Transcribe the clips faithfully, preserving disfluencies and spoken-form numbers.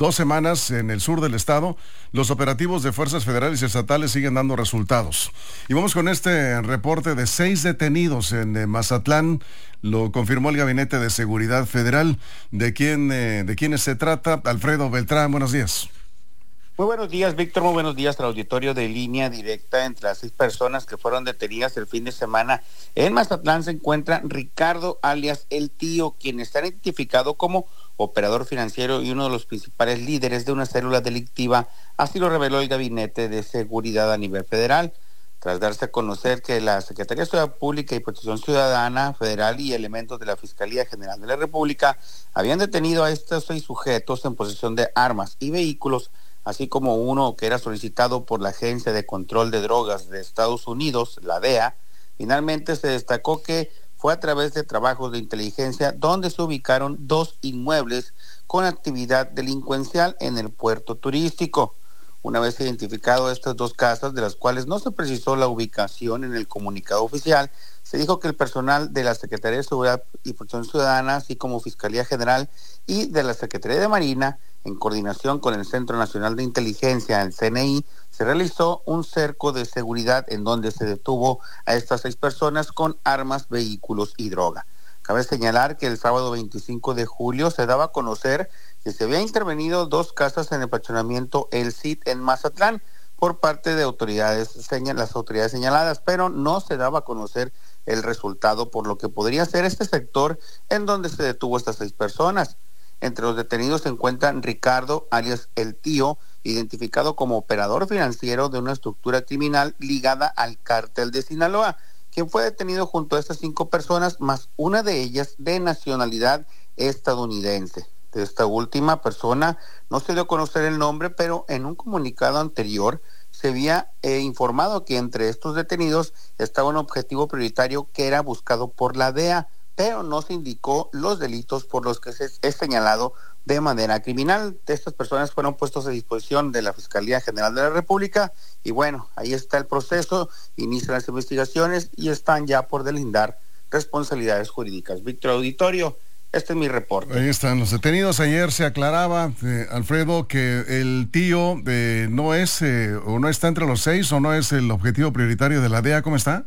dos semanas en el sur del estado, los operativos de fuerzas federales y estatales siguen dando resultados. Y vamos con este reporte de seis detenidos en eh, Mazatlán. Lo confirmó el Gabinete de Seguridad Federal. ¿De quién, eh, de quiénes se trata? Alfredo Beltrán, buenos días. Muy buenos días, Víctor. Muy buenos días al auditorio de Línea Directa. Entre las seis personas que fueron detenidas el fin de semana en Mazatlán se encuentra Ricardo, alias El Tío, quien está identificado como operador financiero y uno de los principales líderes de una célula delictiva. Así lo reveló el Gabinete de Seguridad a nivel federal. Tras darse a conocer que la Secretaría de Seguridad Pública y Protección Ciudadana Federal y elementos de la Fiscalía General de la República habían detenido a estos seis sujetos en posesión de armas y vehículos, así como uno que era solicitado por la Agencia de Control de Drogas de Estados Unidos, la D E A, finalmente se destacó que fue a través de trabajos de inteligencia donde se ubicaron dos inmuebles con actividad delincuencial en el puerto turístico. Una vez identificado estas dos casas, de las cuales no se precisó la ubicación en el comunicado oficial, se dijo que el personal de la Secretaría de Seguridad y Protección Ciudadana, así como Fiscalía General y de la Secretaría de Marina, en coordinación con el Centro Nacional de Inteligencia, el C N I, se realizó un cerco de seguridad en donde se detuvo a estas seis personas con armas, vehículos y droga. Cabe señalar que el sábado veinticinco de julio se daba a conocer que se había intervenido dos casas en el fraccionamiento El Cid en Mazatlán por parte de autoridades señal, las autoridades señaladas, pero no se daba a conocer el resultado, por lo que podría ser este sector en donde se detuvo a estas seis personas. Entre los detenidos se encuentran Ricardo, alias El Tío, identificado como operador financiero de una estructura criminal ligada al cártel de Sinaloa, quien fue detenido junto a estas cinco personas, más una de ellas de nacionalidad estadounidense. De esta última persona no se dio a conocer el nombre, pero en un comunicado anterior se había eh, informado que entre estos detenidos estaba un objetivo prioritario que era buscado por la D E A, pero no se indicó los delitos por los que se es señalado de manera criminal. Estas personas fueron puestos a disposición de la Fiscalía General de la República y bueno, ahí está el proceso, inician las investigaciones y están ya por delindar responsabilidades jurídicas. Víctor Auditorio, este es mi reporte. Ahí están los detenidos. Ayer se aclaraba, eh, Alfredo, que el tío eh, no es eh, o no está entre los seis o no es el objetivo prioritario de la D E A. ¿Cómo está?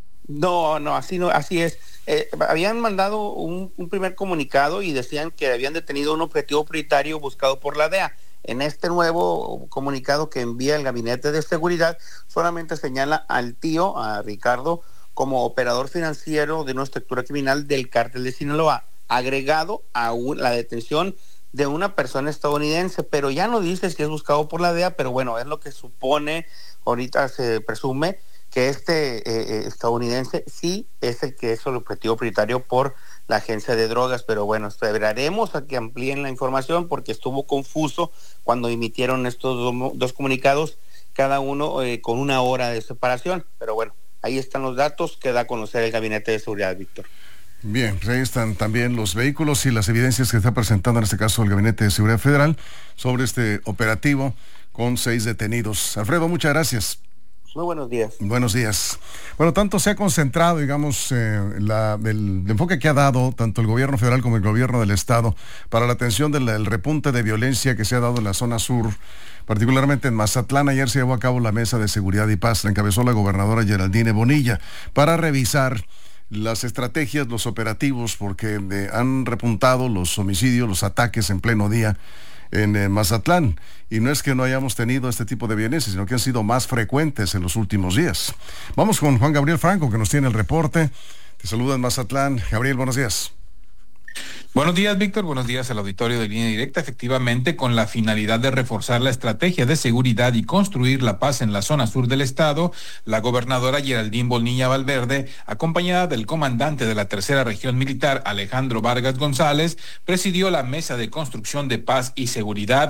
No, no, así no, así es. Eh, habían mandado un, un primer comunicado y decían que habían detenido un objetivo prioritario buscado por la D E A. En este nuevo comunicado que envía el Gabinete de Seguridad, solamente señala al tío, a Ricardo, como operador financiero de una estructura criminal del cártel de Sinaloa, agregado a un, la detención de una persona estadounidense, pero ya no dice si es buscado por la D E A, pero bueno, es lo que supone, ahorita se presume, que este eh, estadounidense sí es el que es el objetivo prioritario por la agencia de drogas, pero bueno, esperaremos a que amplíen la información porque estuvo confuso cuando emitieron estos do, dos comunicados, cada uno eh, con una hora de separación, pero bueno, ahí están los datos que da a conocer el Gabinete de Seguridad, Víctor. Bien, pues ahí están también los vehículos y las evidencias que está presentando en este caso el Gabinete de Seguridad Federal sobre este operativo con seis detenidos. Alfredo, muchas gracias. Muy buenos días. Buenos días. Bueno, tanto se ha concentrado, digamos, eh, la, el, el enfoque que ha dado tanto el gobierno federal como el gobierno del estado para la atención del, del repunte de violencia que se ha dado en la zona sur, particularmente en Mazatlán. Ayer se llevó a cabo la Mesa de Seguridad y Paz, la encabezó la gobernadora Geraldine Bonilla, para revisar las estrategias, los operativos, porque eh, han repuntado los homicidios, los ataques en pleno día en eh, Mazatlán, y no es que no hayamos tenido este tipo de violencia, sino que han sido más frecuentes en los últimos días. Vamos con Juan Gabriel Franco, que nos tiene el reporte. Te saluda en Mazatlán. Gabriel, buenos días. Buenos días, Víctor. Buenos días al auditorio de Línea Directa. Efectivamente, con la finalidad de reforzar la estrategia de seguridad y construir la paz en la zona sur del estado, la gobernadora Geraldine Bonilla Valverde, acompañada del comandante de la tercera región militar, Alejandro Vargas González, presidió la Mesa de Construcción de Paz y Seguridad.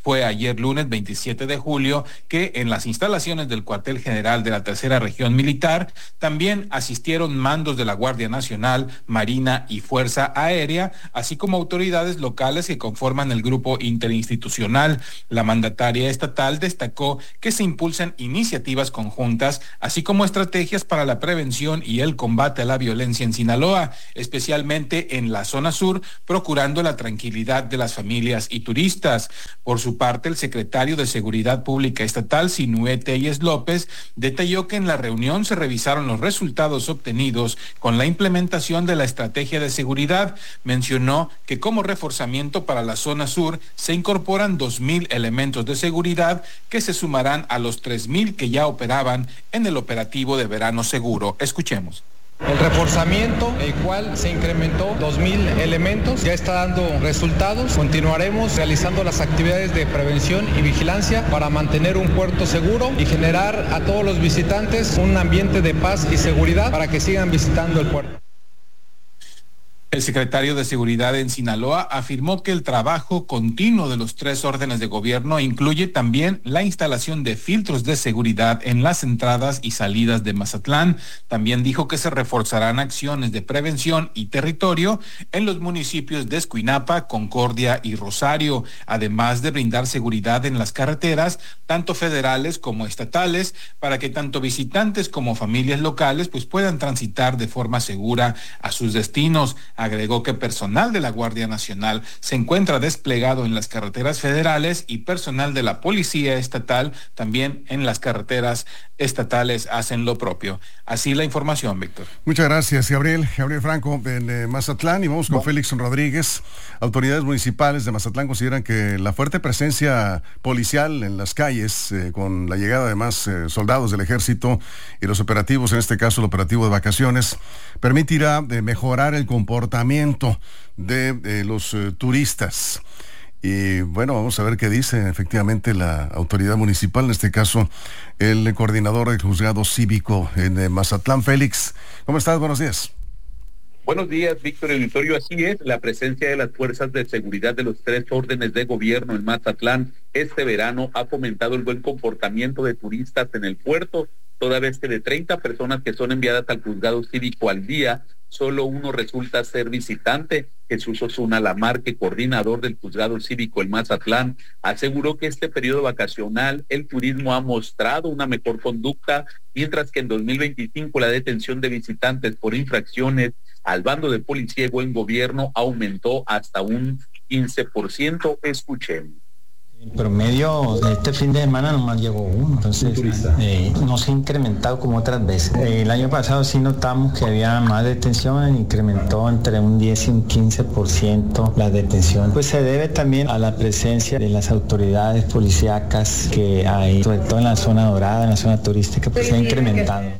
Fue ayer lunes veintisiete de julio que en las instalaciones del cuartel general de la Tercera Región Militar también asistieron mandos de la Guardia Nacional, Marina y Fuerza Aérea, así como autoridades locales que conforman el grupo interinstitucional. La mandataria estatal destacó que se impulsan iniciativas conjuntas, así como estrategias para la prevención y el combate a la violencia en Sinaloa, especialmente en la zona sur, procurando la tranquilidad de las familias y turistas. Por su parte, el secretario de Seguridad Pública Estatal, Sinué Telles López, detalló que en la reunión se revisaron los resultados obtenidos con la implementación de la estrategia de seguridad. Mencionó que como reforzamiento para la zona sur se incorporan dos mil elementos de seguridad que se sumarán a los tres mil que ya operaban en el operativo de Verano Seguro. Escuchemos. El reforzamiento, el cual se incrementó dos mil elementos, ya está dando resultados. Continuaremos realizando las actividades de prevención y vigilancia para mantener un puerto seguro y generar a todos los visitantes un ambiente de paz y seguridad para que sigan visitando el puerto. El secretario de Seguridad en Sinaloa afirmó que el trabajo continuo de los tres órdenes de gobierno incluye también la instalación de filtros de seguridad en las entradas y salidas de Mazatlán. También dijo que se reforzarán acciones de prevención y territorio en los municipios de Escuinapa, Concordia y Rosario, además de brindar seguridad en las carreteras, tanto federales como estatales, para que tanto visitantes como familias locales pues puedan transitar de forma segura a sus destinos. Agregó que personal de la Guardia Nacional se encuentra desplegado en las carreteras federales y personal de la Policía Estatal también en las carreteras estatales hacen lo propio. Así la información, Víctor. Muchas gracias, Gabriel. Gabriel Franco, en eh, Mazatlán, y vamos con bueno. Félix Rodríguez. Autoridades municipales de Mazatlán consideran que la fuerte presencia policial en las calles, eh, con la llegada de más eh, soldados del ejército y los operativos, en este caso el operativo de vacaciones, permitirá eh, mejorar el comportamiento de, de los eh, turistas. Y bueno, vamos a ver qué dice efectivamente la autoridad municipal, en este caso el coordinador del juzgado cívico en eh, Mazatlán. Félix, ¿cómo estás? Buenos días. Buenos días, Víctor Auditorio. Así es, la presencia de las fuerzas de seguridad de los tres órdenes de gobierno en Mazatlán este verano ha fomentado el buen comportamiento de turistas en el puerto, toda vez que de treinta personas que son enviadas al juzgado cívico al día, solo uno resulta ser visitante. Jesús Osuna Lamarque, coordinador del juzgado cívico en Mazatlán, aseguró que este periodo vacacional el turismo ha mostrado una mejor conducta, mientras que en dos mil veinticinco la detención de visitantes por infracciones al bando de policía y buen gobierno aumentó hasta un quince por ciento. Escuchemos. En promedio, este fin de semana nomás llegó uno, entonces eh, no se ha incrementado como otras veces. Eh, el año pasado sí notamos que había más detención, incrementó entre un diez y un quince por ciento la detención. Pues se debe también a la presencia de las autoridades policíacas que hay, sobre todo en la zona dorada, en la zona turística, pues se ha incrementado.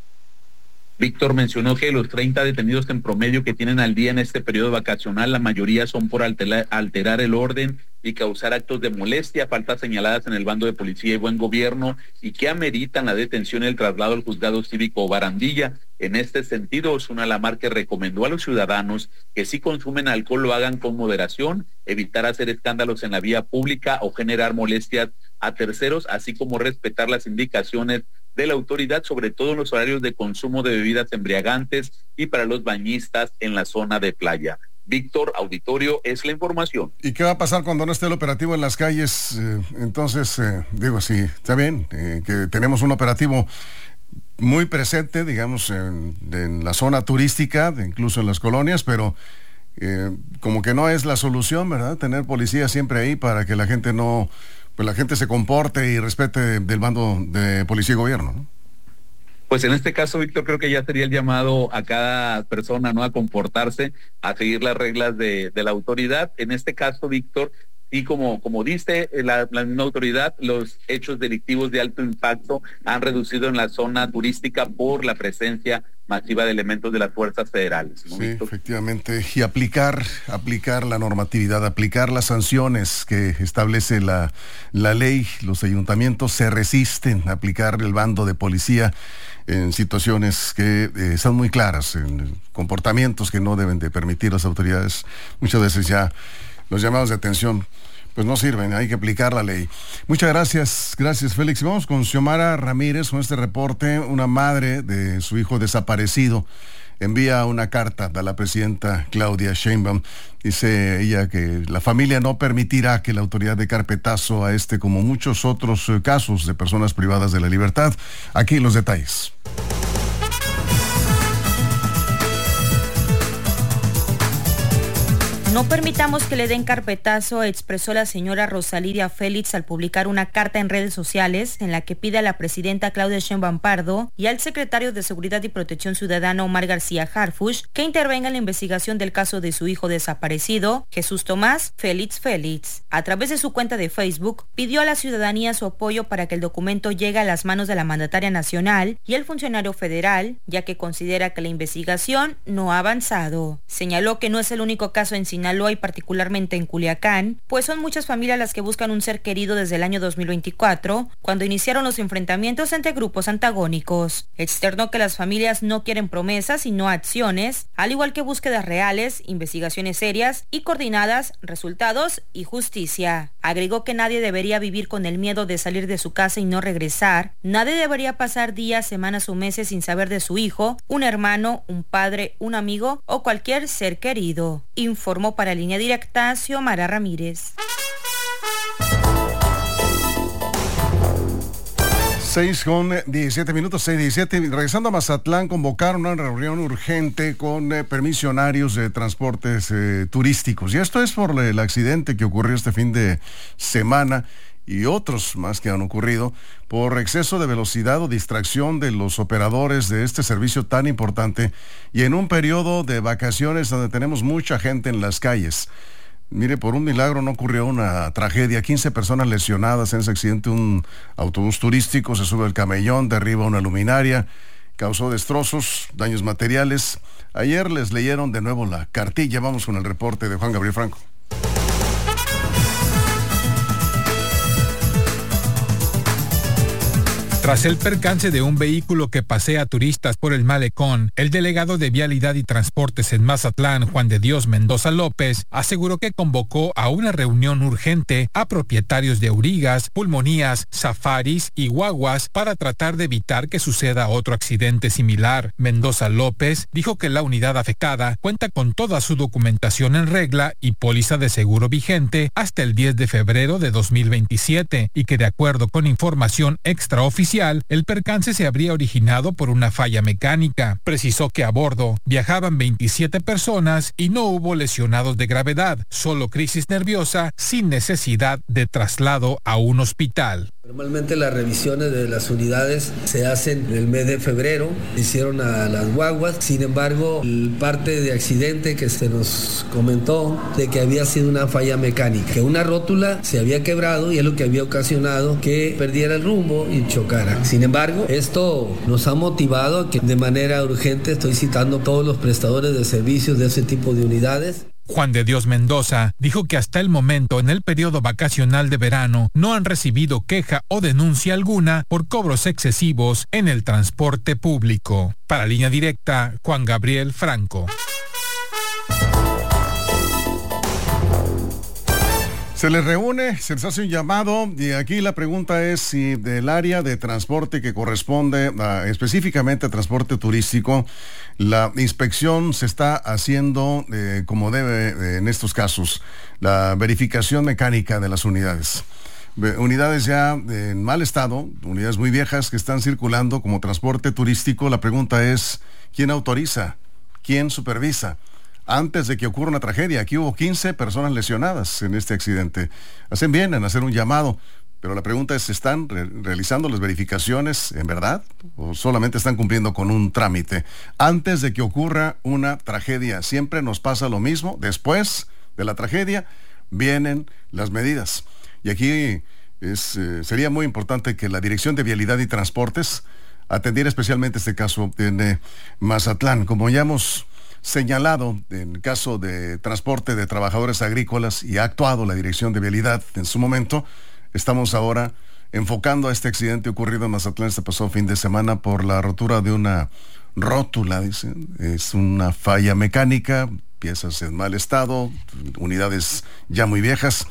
Víctor mencionó que los treinta detenidos en promedio que tienen al día en este periodo vacacional, la mayoría son por alterar, alterar el orden y causar actos de molestia, faltas señaladas en el bando de policía y buen gobierno, y que ameritan la detención y el traslado al juzgado cívico Barandilla. En este sentido, Osuna Lamarque recomendó a los ciudadanos que si consumen alcohol lo hagan con moderación, evitar hacer escándalos en la vía pública o generar molestias a terceros, así como respetar las indicaciones de la autoridad, sobre todo en los horarios de consumo de bebidas embriagantes y para los bañistas en la zona de playa. Víctor, auditorio, es la información. ¿Y qué va a pasar cuando no esté el operativo en las calles? Eh, entonces, eh, digo, sí, está bien, eh, que tenemos un operativo muy presente, digamos, en, en la zona turística, incluso en las colonias, pero eh, como que no es la solución, ¿verdad? Tener policía siempre ahí para que la gente no... pues la gente se comporte y respete del bando de policía y gobierno, ¿no? Pues en este caso, Víctor, creo que ya sería el llamado a cada persona, ¿no?, a comportarse, a seguir las reglas de, de la autoridad. En este caso, Víctor, y como, como dice la, la misma autoridad, los hechos delictivos de alto impacto han reducido en la zona turística por la presencia masiva de elementos de las fuerzas federales, ¿no, sí, Víctor? Efectivamente, y aplicar, aplicar la normatividad, aplicar las sanciones que establece la, la ley. Los ayuntamientos se resisten a aplicar el bando de policía en situaciones que eh, son muy claras, en comportamientos que no deben de permitir las autoridades. Muchas veces ya los llamados de atención pues no sirven, hay que aplicar la ley. Muchas gracias, gracias Félix. Y vamos con Xiomara Ramírez con este reporte. Una madre de su hijo desaparecido envía una carta a la presidenta Claudia Sheinbaum. Dice ella que la familia no permitirá que la autoridad dé carpetazo a este como muchos otros eh, casos de personas privadas de la libertad. Aquí los detalles. No permitamos que le den carpetazo, expresó la señora Rosalidia Félix al publicar una carta en redes sociales en la que pide a la presidenta Claudia Sheinbaum Pardo y al secretario de Seguridad y Protección Ciudadana Omar García Harfuch que intervenga en la investigación del caso de su hijo desaparecido, Jesús Tomás Félix Félix. A través de su cuenta de Facebook, pidió a la ciudadanía su apoyo para que el documento llegue a las manos de la mandataria nacional y el funcionario federal, ya que considera que la investigación no ha avanzado. Señaló que no es el único caso en Sinaloa y particularmente en Culiacán, pues son muchas familias las que buscan un ser querido desde el año dos mil veinticuatro, cuando iniciaron los enfrentamientos entre grupos antagónicos. Externó que las familias no quieren promesas sino acciones, al igual que búsquedas reales, investigaciones serias y coordinadas, resultados y justicia. Agregó que nadie debería vivir con el miedo de salir de su casa y no regresar, nadie debería pasar días, semanas o meses sin saber de su hijo, un hermano, un padre, un amigo o cualquier ser querido. Informó para Línea Directa Xiomara Ramírez. seis con diecisiete minutos, seis diecisiete. Regresando a Mazatlán, convocaron una reunión urgente con eh, permisionarios de transportes eh, turísticos. Y esto es por el accidente que ocurrió este fin de semana y otros más que han ocurrido por exceso de velocidad o distracción de los operadores de este servicio tan importante y en un periodo de vacaciones donde tenemos mucha gente en las calles. Mire, por un milagro no ocurrió una tragedia, quince personas lesionadas en ese accidente. Un autobús turístico se sube al camellón, derriba una luminaria, causó destrozos, daños materiales. Ayer les leyeron de nuevo la cartilla. Vamos con el reporte de Juan Gabriel Franco. Tras el percance de un vehículo que pasea turistas por el malecón, el delegado de Vialidad y Transportes en Mazatlán, Juan de Dios Mendoza López, aseguró que convocó a una reunión urgente a propietarios de aurigas, pulmonías, safaris y guaguas para tratar de evitar que suceda otro accidente similar. Mendoza López dijo que la unidad afectada cuenta con toda su documentación en regla y póliza de seguro vigente hasta el diez de febrero de dos mil veintisiete y que de acuerdo con información extraoficial, el percance se habría originado por una falla mecánica. Precisó que a bordo viajaban veintisiete personas y no hubo lesionados de gravedad, solo crisis nerviosa sin necesidad de traslado a un hospital. Normalmente las revisiones de las unidades se hacen en el mes de febrero, hicieron a las guaguas, sin embargo, el parte de accidente que se nos comentó de que había sido una falla mecánica, que una rótula se había quebrado y es lo que había ocasionado que perdiera el rumbo y chocara. Sin embargo, esto nos ha motivado a que de manera urgente estoy citando a todos los prestadores de servicios de ese tipo de unidades. Juan de Dios Mendoza dijo que hasta el momento en el periodo vacacional de verano no han recibido queja o denuncia alguna por cobros excesivos en el transporte público. Para Línea Directa, Juan Gabriel Franco. Se les reúne, se les hace un llamado y aquí la pregunta es si del área de transporte que corresponde a, específicamente a transporte turístico, la inspección se está haciendo eh, como debe eh, en estos casos, la verificación mecánica de las unidades. Unidades ya en mal estado, unidades muy viejas que están circulando como transporte turístico. La pregunta es, ¿quién autoriza? ¿Quién supervisa? Antes de que ocurra una tragedia, aquí hubo quince personas lesionadas en este accidente. Hacen bien en hacer un llamado, pero la pregunta es, ¿están re- realizando las verificaciones en verdad? ¿O solamente están cumpliendo con un trámite? Antes de que ocurra una tragedia, siempre nos pasa lo mismo. Después de la tragedia, vienen las medidas. Y aquí es, eh, sería muy importante que la Dirección de Vialidad y Transportes atendiera especialmente este caso en eh, Mazatlán. Como ya hemos señalado en el caso de transporte de trabajadores agrícolas y ha actuado la Dirección de Vialidad en su momento, estamos ahora enfocando a este accidente ocurrido en Mazatlán este pasado fin de semana por la rotura de una rótula, dicen. Es una falla mecánica, piezas en mal estado, unidades ya muy viejas.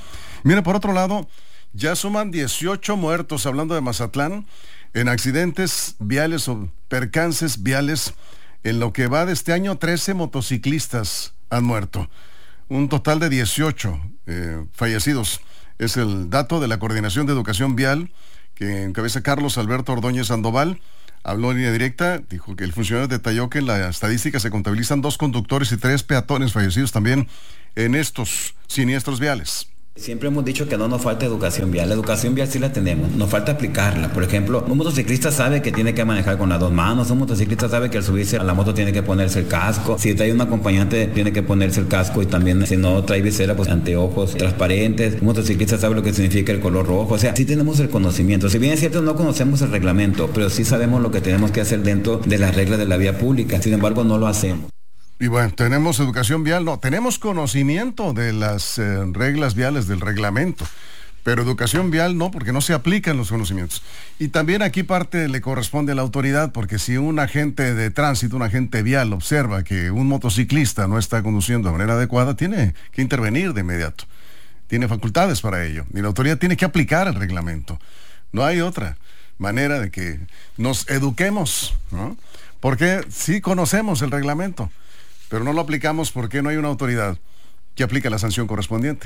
Mira, por otro lado, ya suman dieciocho muertos, hablando de Mazatlán, en accidentes viales o percances viales. En lo que va de este año, trece motociclistas han muerto. Un total de dieciocho eh, fallecidos. Es el dato de la Coordinación de Educación Vial, que encabeza Carlos Alberto Ordóñez Sandoval. Habló en línea directa, dijo que el funcionario detalló que en la estadística se contabilizan dos conductores y tres peatones fallecidos también en estos siniestros viales. Siempre hemos dicho que no nos falta educación vial. La educación vial sí la tenemos, nos falta aplicarla. Por ejemplo, un motociclista sabe que tiene que manejar con las dos manos, un motociclista sabe que al subirse a la moto tiene que ponerse el casco, si trae un acompañante tiene que ponerse el casco y también si no trae visera, pues anteojos transparentes. Un motociclista sabe lo que significa el color rojo, o sea, sí tenemos el conocimiento. Si bien es cierto no conocemos el reglamento, pero sí sabemos lo que tenemos que hacer dentro de las reglas de la vía pública, sin embargo no lo hacemos. Y bueno, tenemos educación vial, no, tenemos conocimiento de las eh, reglas viales, del reglamento, pero educación vial no, porque no se aplican los conocimientos. Y también aquí parte le corresponde a la autoridad, porque si un agente de tránsito, un agente vial observa que un motociclista no está conduciendo de manera adecuada, tiene que intervenir de inmediato, tiene facultades para ello, y la autoridad tiene que aplicar el reglamento. No hay otra manera de que nos eduquemos, ¿no? Porque sí conocemos el reglamento, pero no lo aplicamos porque no hay una autoridad que aplique la sanción correspondiente.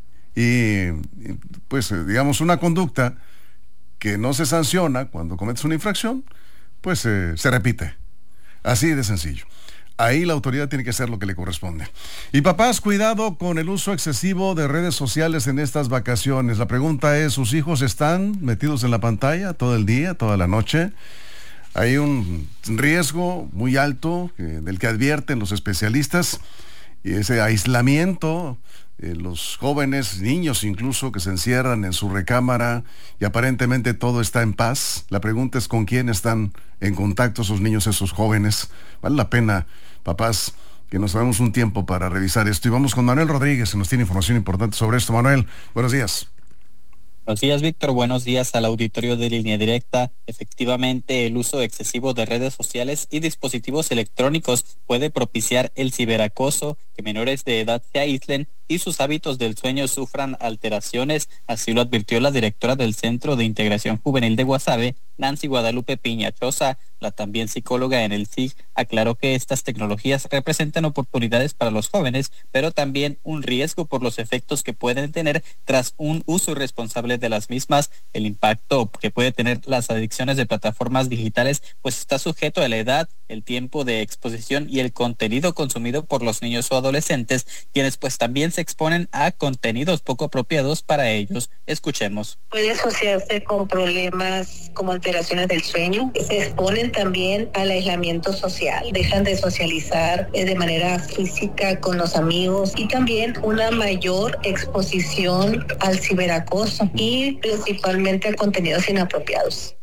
Y, pues, digamos, una conducta que no se sanciona cuando cometes una infracción, pues eh, se repite. Así de sencillo. Ahí la autoridad tiene que hacer lo que le corresponde. Y papás, cuidado con el uso excesivo de redes sociales en estas vacaciones. La pregunta es, ¿sus hijos están metidos en la pantalla todo el día, toda la noche? Hay un riesgo muy alto eh, del que advierten los especialistas, y ese aislamiento, eh, los jóvenes, niños incluso, que se encierran en su recámara y aparentemente todo está en paz. La pregunta es con quién están en contacto esos niños, esos jóvenes. Vale la pena, papás, que nos damos un tiempo para revisar esto. Y vamos con Manuel Rodríguez, que nos tiene información importante sobre esto. Manuel, buenos días. Buenos días, Víctor. Buenos días al auditorio de Línea Directa. Efectivamente, el uso excesivo de redes sociales y dispositivos electrónicos puede propiciar el ciberacoso, que menores de edad se aíslen y sus hábitos del sueño sufran alteraciones. Así lo advirtió la directora del Centro de Integración Juvenil de Guasave, Nancy Guadalupe Piñachosa. La también psicóloga en el S I G aclaró que estas tecnologías representan oportunidades para los jóvenes, pero también un riesgo por los efectos que pueden tener tras un uso irresponsable de las mismas. El impacto que puede tener las adicciones de plataformas digitales pues está sujeto a la edad, el tiempo de exposición y el contenido consumido por los niños o adolescentes, quienes pues también se exponen a contenidos poco apropiados para ellos. Escuchemos. Puede asociarse con problemas como alteraciones del sueño. Se exponen también al aislamiento social, dejan de socializar de manera física con los amigos y también una mayor exposición al ciberacoso y principalmente a contenidos inapropiados.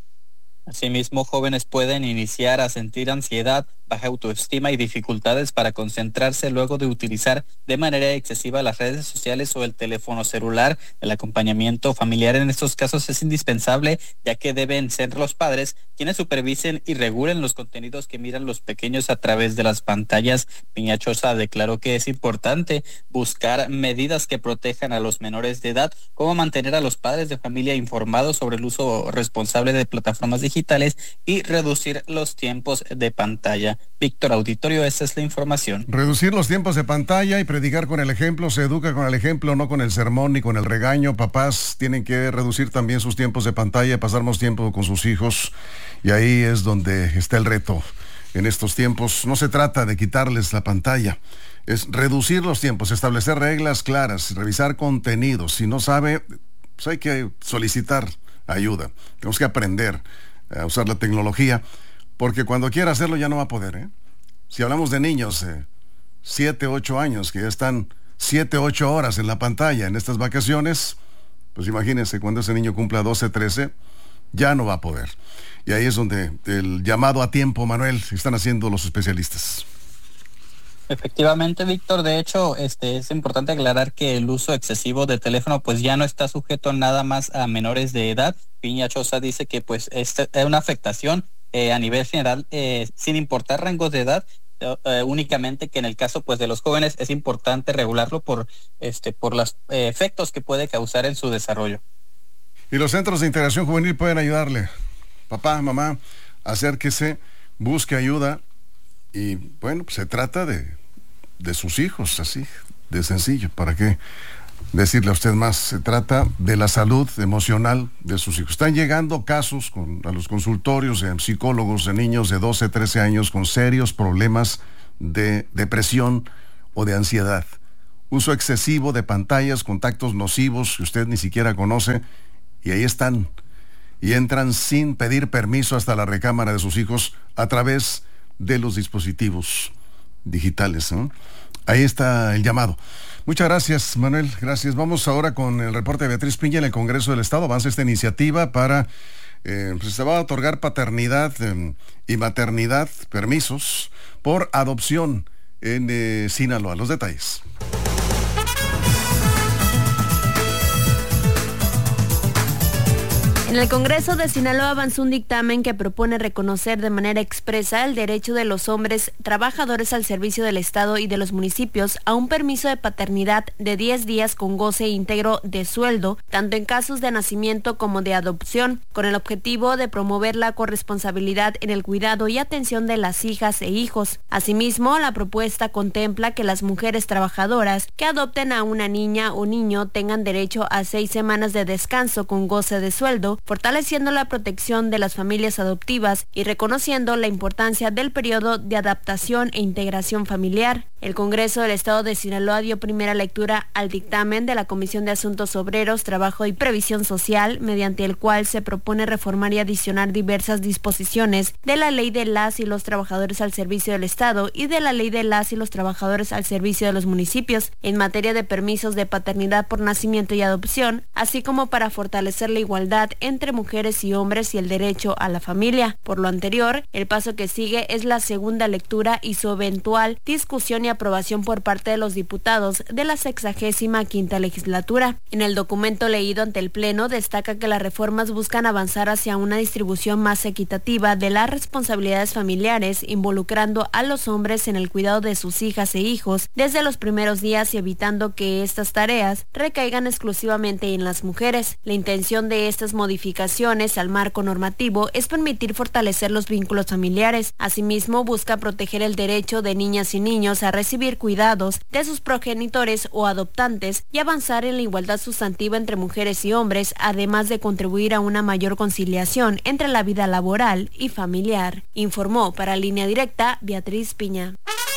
Asimismo, jóvenes pueden iniciar a sentir ansiedad, baja autoestima y dificultades para concentrarse luego de utilizar de manera excesiva las redes sociales o el teléfono celular. El acompañamiento familiar en estos casos es indispensable, ya que deben ser los padres quienes supervisen y regulen los contenidos que miran los pequeños a través de las pantallas. Piñachosa declaró que es importante buscar medidas que protejan a los menores de edad, como mantener a los padres de familia informados sobre el uso responsable de plataformas digitales y reducir los tiempos de pantalla. Víctor, auditorio, esa es la información. Reducir los tiempos de pantalla y predicar con el ejemplo. Se educa con el ejemplo, no con el sermón ni con el regaño. Papás tienen que reducir también sus tiempos de pantalla, pasar más tiempo con sus hijos, y ahí es donde está el reto. En estos tiempos no se trata de quitarles la pantalla, es reducir los tiempos, establecer reglas claras, revisar contenidos. Si no sabe, pues hay que solicitar ayuda. Tenemos que aprender a usar la tecnología, porque cuando quiera hacerlo ya no va a poder, ¿eh? Si hablamos de niños, eh, siete, ocho años, que ya están siete, ocho horas en la pantalla en estas vacaciones, pues imagínense cuando ese niño cumpla doce, trece, ya no va a poder. Y ahí es donde el llamado a tiempo, Manuel, están haciendo los especialistas. Efectivamente, Víctor, de hecho, este es importante aclarar que el uso excesivo de teléfono pues ya no está sujeto nada más a menores de edad. Piñachosa dice que pues esta es una afectación eh, a nivel general, eh, sin importar rangos de edad, eh, únicamente que en el caso pues de los jóvenes es importante regularlo por este por los eh, efectos que puede causar en su desarrollo. Y los centros de integración juvenil pueden ayudarle. Papá, mamá, acérquese, busque ayuda y bueno, pues se trata de, de sus hijos, así de sencillo. ¿Para qué decirle a usted más? Se trata de la salud emocional de sus hijos. Están llegando casos con, a los consultorios de psicólogos de niños de doce, trece años con serios problemas de depresión o de ansiedad. Uso excesivo de pantallas, contactos nocivos que usted ni siquiera conoce, y ahí están. Y entran sin pedir permiso hasta la recámara de sus hijos a través de los dispositivos digitales, ¿no? Ahí está el llamado. Muchas gracias, Manuel. Gracias. Vamos ahora con el reporte de Beatriz Piña en el Congreso del Estado. Avanza esta iniciativa para, eh, pues se va a otorgar paternidad eh, y maternidad, permisos, por adopción en eh, Sinaloa. Los detalles. En el Congreso de Sinaloa avanzó un dictamen que propone reconocer de manera expresa el derecho de los hombres trabajadores al servicio del Estado y de los municipios a un permiso de paternidad de diez días con goce íntegro de sueldo, tanto en casos de nacimiento como de adopción, con el objetivo de promover la corresponsabilidad en el cuidado y atención de las hijas e hijos. Asimismo, la propuesta contempla que las mujeres trabajadoras que adopten a una niña o niño tengan derecho a seis semanas de descanso con goce de sueldo, fortaleciendo la protección de las familias adoptivas y reconociendo la importancia del periodo de adaptación e integración familiar. El Congreso del Estado de Sinaloa dio primera lectura al dictamen de la Comisión de Asuntos Obreros, Trabajo y Previsión Social, mediante el cual se propone reformar y adicionar diversas disposiciones de la Ley de las y los Trabajadores al Servicio del Estado y de la Ley de las y los Trabajadores al Servicio de los Municipios en materia de permisos de paternidad por nacimiento y adopción, así como para fortalecer la igualdad entre mujeres y hombres y el derecho a la familia. Por lo anterior, el paso que sigue es la segunda lectura y su eventual discusión y aprobación por parte de los diputados de la sexagésima quinta legislatura. En el documento leído ante el Pleno destaca que las reformas buscan avanzar hacia una distribución más equitativa de las responsabilidades familiares, involucrando a los hombres en el cuidado de sus hijas e hijos desde los primeros días y evitando que estas tareas recaigan exclusivamente en las mujeres. La intención de estas modificaciones al marco normativo es permitir fortalecer los vínculos familiares. Asimismo, busca proteger el derecho de niñas y niños a recibir cuidados de sus progenitores o adoptantes y avanzar en la igualdad sustantiva entre mujeres y hombres, además de contribuir a una mayor conciliación entre la vida laboral y familiar. Informó para Línea Directa Beatriz Piña.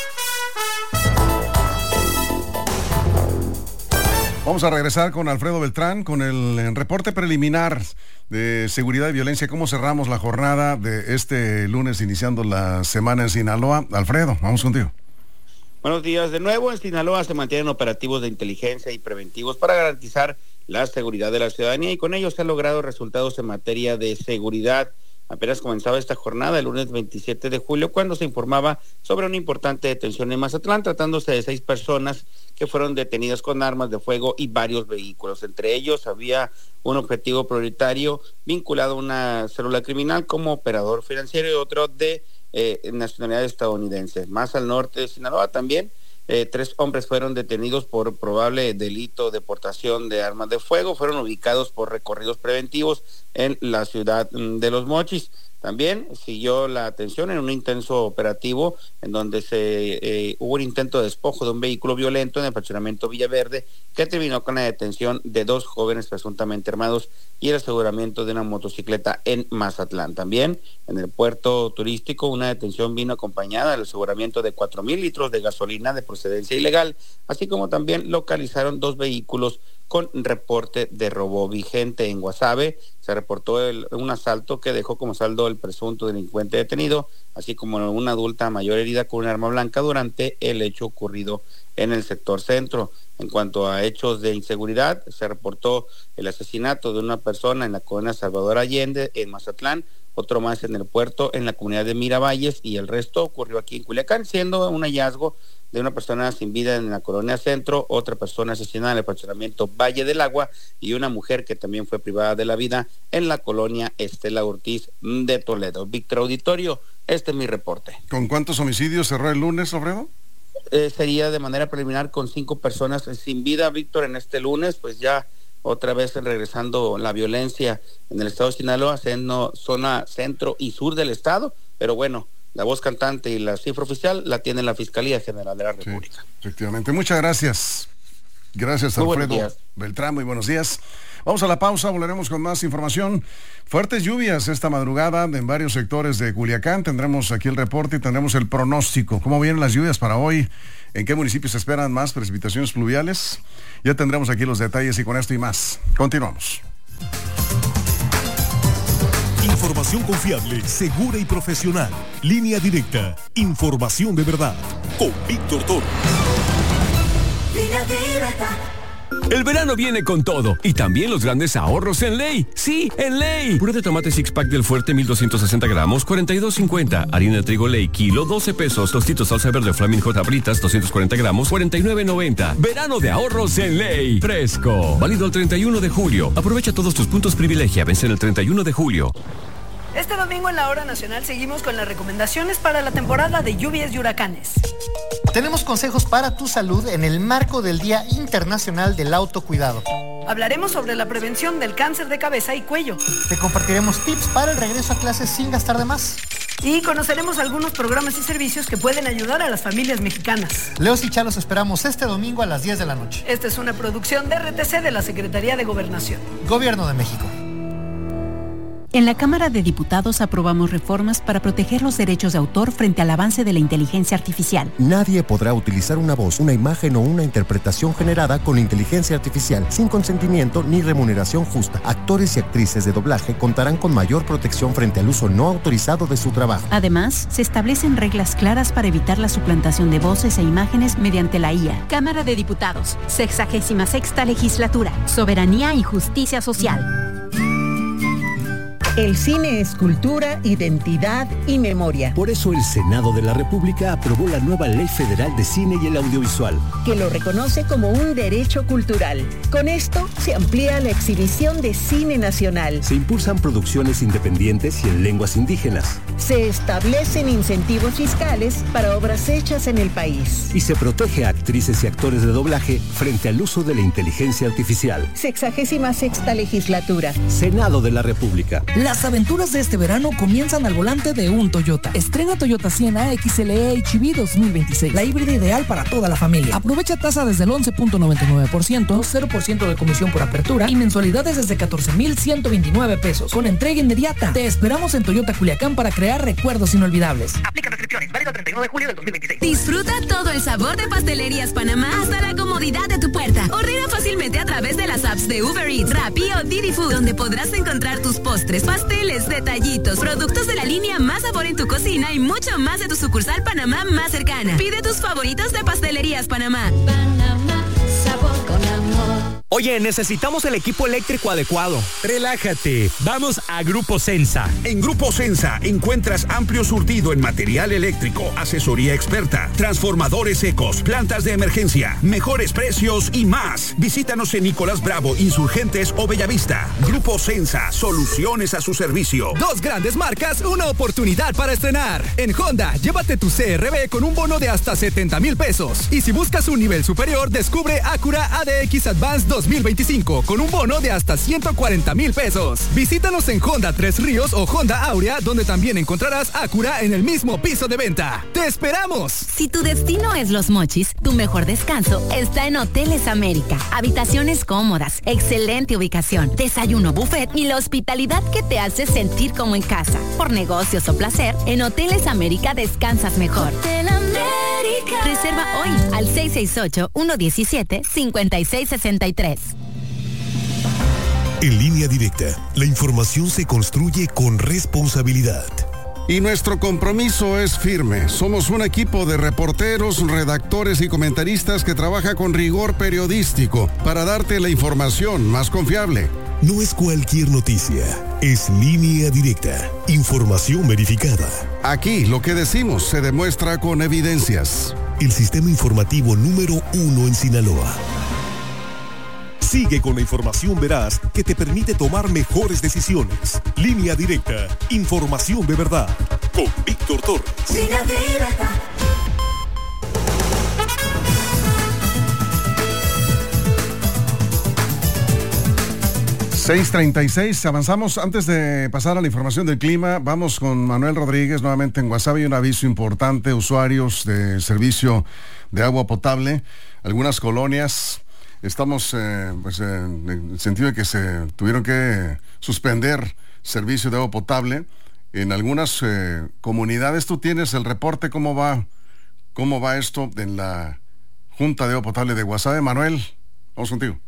Vamos a regresar con Alfredo Beltrán con el reporte preliminar de seguridad y violencia. ¿Cómo cerramos la jornada de este lunes iniciando la semana en Sinaloa? Alfredo, vamos contigo. Buenos días. De nuevo, en Sinaloa se mantienen operativos de inteligencia y preventivos para garantizar la seguridad de la ciudadanía y con ello se han logrado resultados en materia de seguridad. Apenas comenzaba esta jornada el lunes veintisiete de julio cuando se informaba sobre una importante detención en Mazatlán, tratándose de seis personas que fueron detenidas con armas de fuego y varios vehículos. Entre ellos había un objetivo prioritario vinculado a una célula criminal como operador financiero y otro de eh, nacionalidad estadounidense. Más al norte de Sinaloa también Eh, tres hombres fueron detenidos por probable delito de portación de armas de fuego, fueron ubicados por recorridos preventivos en la ciudad de Los Mochis. También siguió la atención en un intenso operativo en donde se eh, hubo un intento de despojo de un vehículo violento en el fraccionamiento Villaverde que terminó con la detención de dos jóvenes presuntamente armados y el aseguramiento de una motocicleta en Mazatlán. También en el puerto turístico una detención vino acompañada del aseguramiento de cuatro mil litros de gasolina de procedencia ilegal, así como también localizaron dos vehículos con reporte de robo vigente. En Guasave se reportó el, un asalto que dejó como saldo el presunto delincuente detenido, así como una adulta mayor herida con un arma blanca durante el hecho ocurrido en el sector centro. En cuanto a hechos de inseguridad, se reportó el asesinato de una persona en la colonia Salvador Allende en Mazatlán, otro más en el puerto en la comunidad de Miravalles y el resto ocurrió aquí en Culiacán, siendo un hallazgo de una persona sin vida en la colonia Centro, otra persona asesinada en el fraccionamiento Valle del Agua y una mujer que también fue privada de la vida en la colonia Estela Ortiz de Toledo. Víctor Auditorio, Este es mi reporte. ¿Con cuántos homicidios cerró el lunes, Alfredo? Eh, sería de manera preliminar con cinco personas sin vida, Víctor, en este lunes, pues ya otra vez regresando la violencia en el estado de Sinaloa, siendo zona centro y sur del estado, pero bueno, la voz cantante y la cifra oficial la tiene la Fiscalía General de la República. Sí, efectivamente. Muchas gracias. Gracias, Muy Alfredo Beltrán, muy buenos días. Vamos a la pausa, volveremos con más información. Fuertes lluvias esta madrugada en varios sectores de Culiacán. Tendremos aquí el reporte y tendremos el pronóstico. ¿Cómo vienen las lluvias para hoy? ¿En qué municipios se esperan más precipitaciones pluviales? Ya tendremos aquí los detalles y con esto y más. Continuamos. Información confiable, segura y profesional. Línea Directa. Información de verdad. Con Víctor Toro. Línea Directa. El verano viene con todo y también los grandes ahorros en Ley. Sí, en Ley. Puré de tomate six pack del Fuerte mil doscientos sesenta gramos, cuarenta y dos cincuenta. Harina de trigo Ley kilo, doce pesos. Tostitos salsa verde Flaming Hot Abritas, doscientos cuarenta gramos, cuarenta y nueve noventa. Verano de ahorros en Ley. Fresco. Válido el treinta y uno de julio. Aprovecha todos tus puntos privilegia. Vencen el treinta y uno de julio. Este domingo en la Hora Nacional seguimos con las recomendaciones para la temporada de lluvias y huracanes. Tenemos consejos para tu salud en el marco del Día Internacional del Autocuidado. Hablaremos sobre la prevención del cáncer de cabeza y cuello. Te compartiremos tips para el regreso a clases sin gastar de más. Y conoceremos algunos programas y servicios que pueden ayudar a las familias mexicanas. Leos y Chalos esperamos este domingo a las diez de la noche. Esta es una producción de R T C de la Secretaría de Gobernación. Gobierno de México. En la Cámara de Diputados aprobamos reformas para proteger los derechos de autor frente al avance de la inteligencia artificial. Nadie podrá utilizar una voz, una imagen o una interpretación generada con inteligencia artificial sin consentimiento ni remuneración justa. Actores y actrices de doblaje contarán con mayor protección frente al uso no autorizado de su trabajo. Además, se establecen reglas claras para evitar la suplantación de voces e imágenes mediante la I A. Cámara de Diputados, sexagésima sexta legislatura, soberanía y justicia social. El cine es cultura, identidad y memoria. Por eso el Senado de la República aprobó la nueva Ley Federal de Cine y el Audiovisual, que lo reconoce como un derecho cultural. Con esto se amplía la exhibición de cine nacional. Se impulsan producciones independientes y en lenguas indígenas. Se establecen incentivos fiscales para obras hechas en el país. Y se protege a actrices y actores de doblaje frente al uso de la inteligencia artificial. Sexagésima sexta legislatura. Senado de la República. Las aventuras de este verano comienzan al volante de un Toyota. Estrena Toyota Siena X L E H V dos mil veintiséis, la híbrida ideal para toda la familia. Aprovecha tasa desde el once punto noventa y nueve por ciento, cero por ciento de comisión por apertura y mensualidades desde catorce mil ciento veintinueve pesos, con entrega inmediata. Te esperamos en Toyota Culiacán para crear recuerdos inolvidables. Aplica restricciones, válido el treinta y uno de julio del dos mil veintiséis. Disfruta todo el sabor de Pastelerías Panamá hasta la comodidad de tu puerta. Ordena fácilmente a través de las apps de Uber Eats, Rappi o Didi Food, donde podrás encontrar tus postres, pasteles, detallitos, productos de la línea Más Sabor en tu cocina y mucho más de tu sucursal Panamá más cercana. Pide tus favoritos de Pastelerías Panamá. Panamá, sabor con amor. Oye, necesitamos el equipo eléctrico adecuado. Relájate, vamos a Grupo Sensa. En Grupo Sensa encuentras amplio surtido en material eléctrico, asesoría experta, transformadores secos, plantas de emergencia, mejores precios y más. Visítanos en Nicolás Bravo, Insurgentes o Bellavista. Grupo Sensa, soluciones a su servicio. Dos grandes marcas, una oportunidad para estrenar. En Honda, llévate tu C R V con un bono de hasta setenta mil pesos. Y si buscas un nivel superior, descubre Acura A D X Advance dos mil veinticinco con un bono de hasta ciento cuarenta mil pesos. Visítanos en Honda Tres Ríos o Honda Aurea, donde también encontrarás Acura en el mismo piso de venta. ¡Te esperamos! Si tu destino es Los Mochis, tu mejor descanso está en Hoteles América. Habitaciones cómodas, excelente ubicación, desayuno buffet y la hospitalidad que te hace sentir como en casa. Por negocios o placer, en Hoteles América descansas mejor. Hotel América. Reserva hoy al seis seis ocho, uno uno siete, cinco seis seis tres. En Línea Directa, la información se construye con responsabilidad. Y nuestro compromiso es firme. Somos un equipo de reporteros, redactores y comentaristas que trabaja con rigor periodístico para darte la información más confiable. No es cualquier noticia, es Línea Directa, información verificada. Aquí lo que decimos se demuestra con evidencias. El sistema informativo número uno en Sinaloa. Sigue con la información veraz que te permite tomar mejores decisiones. Línea Directa, información de verdad. Con Víctor Torres. Línea Directa. seis treinta y seis, avanzamos. Antes de pasar a la información del clima, vamos con Manuel Rodríguez nuevamente en Guasave. Hay un aviso importante, usuarios de servicio de agua potable, algunas colonias, estamos eh, pues, en el sentido de que se tuvieron que suspender servicio de agua potable en algunas eh, comunidades. Tú tienes el reporte, ¿cómo va, cómo va esto en la Junta de Agua Potable de Guasave? Manuel, vamos contigo.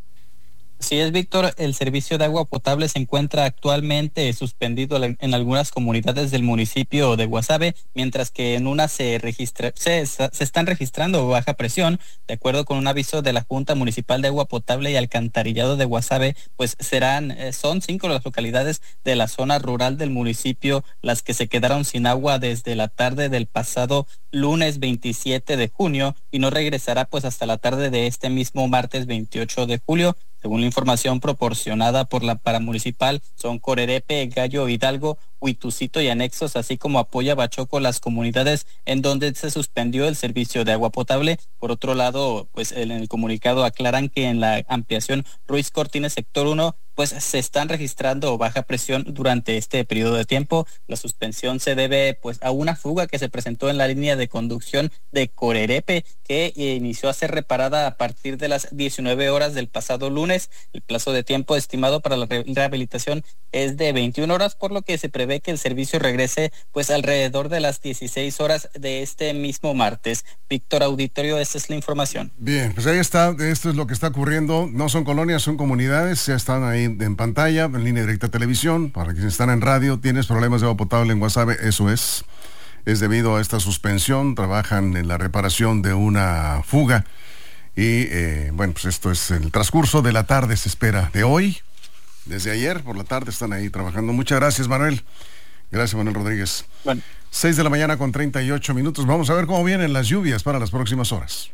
Así es, Víctor, el servicio de agua potable se encuentra actualmente suspendido en algunas comunidades del municipio de Guasave, mientras que en unas se, registra, se, se están registrando baja presión. De acuerdo con un aviso de la Junta Municipal de Agua Potable y Alcantarillado de Guasave, pues serán, son cinco las localidades de la zona rural del municipio las que se quedaron sin agua desde la tarde del pasado lunes veintisiete de junio y no regresará pues hasta la tarde de este mismo martes veintiocho de julio. Según la información proporcionada por la paramunicipal, son Corerepe, Gallo Hidalgo, Huitucito y anexos, así como Apoya Bachoco, las comunidades en donde se suspendió el servicio de agua potable. Por otro lado, pues en el comunicado aclaran que en la ampliación Ruiz Cortines sector uno, pues se están registrando baja presión durante este periodo de tiempo. La suspensión se debe pues a una fuga que se presentó en la línea de conducción de Corerepe, que inició a ser reparada a partir de las diecinueve horas del pasado lunes. El plazo de tiempo estimado para la rehabilitación es de veintiuna horas, por lo que se prevé que el servicio regrese pues alrededor de las dieciséis horas de este mismo martes. Víctor, auditorio, esta es la información. Bien, pues ahí está, esto es lo que está ocurriendo. No son colonias, son comunidades, ya están ahí en pantalla, en Línea Directa Televisión. Para quienes están en radio, tienes problemas de agua potable en Guasave, eso es. Es debido a esta suspensión, trabajan en la reparación de una fuga. Y eh, bueno, pues esto es el transcurso de la tarde, se espera, de hoy. Desde ayer por la tarde están ahí trabajando. Muchas gracias, Manuel. Gracias, Manuel Rodríguez. Bueno. seis de la mañana con treinta y ocho minutos. Vamos a ver cómo vienen las lluvias para las próximas horas.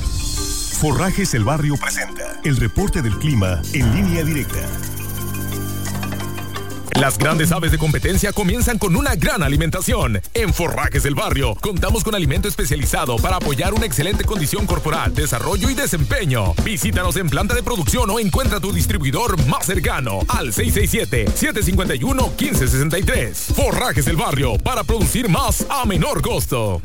Forrajes El Barrio presenta el reporte del clima en Línea Directa. Las grandes aves de competencia comienzan con una gran alimentación. En Forrajes del Barrio contamos con alimento especializado para apoyar una excelente condición corporal, desarrollo y desempeño. Visítanos en planta de producción o encuentra tu distribuidor más cercano al seis seis siete, siete cinco uno, uno cinco seis tres. Forrajes del Barrio, para producir más a menor costo.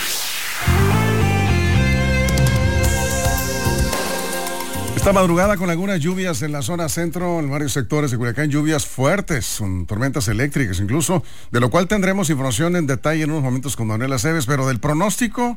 Esta madrugada con algunas lluvias en la zona centro, en varios sectores de Culiacán, lluvias fuertes, con tormentas eléctricas incluso, de lo cual tendremos información en detalle en unos momentos con Manuel Aceves, pero del pronóstico,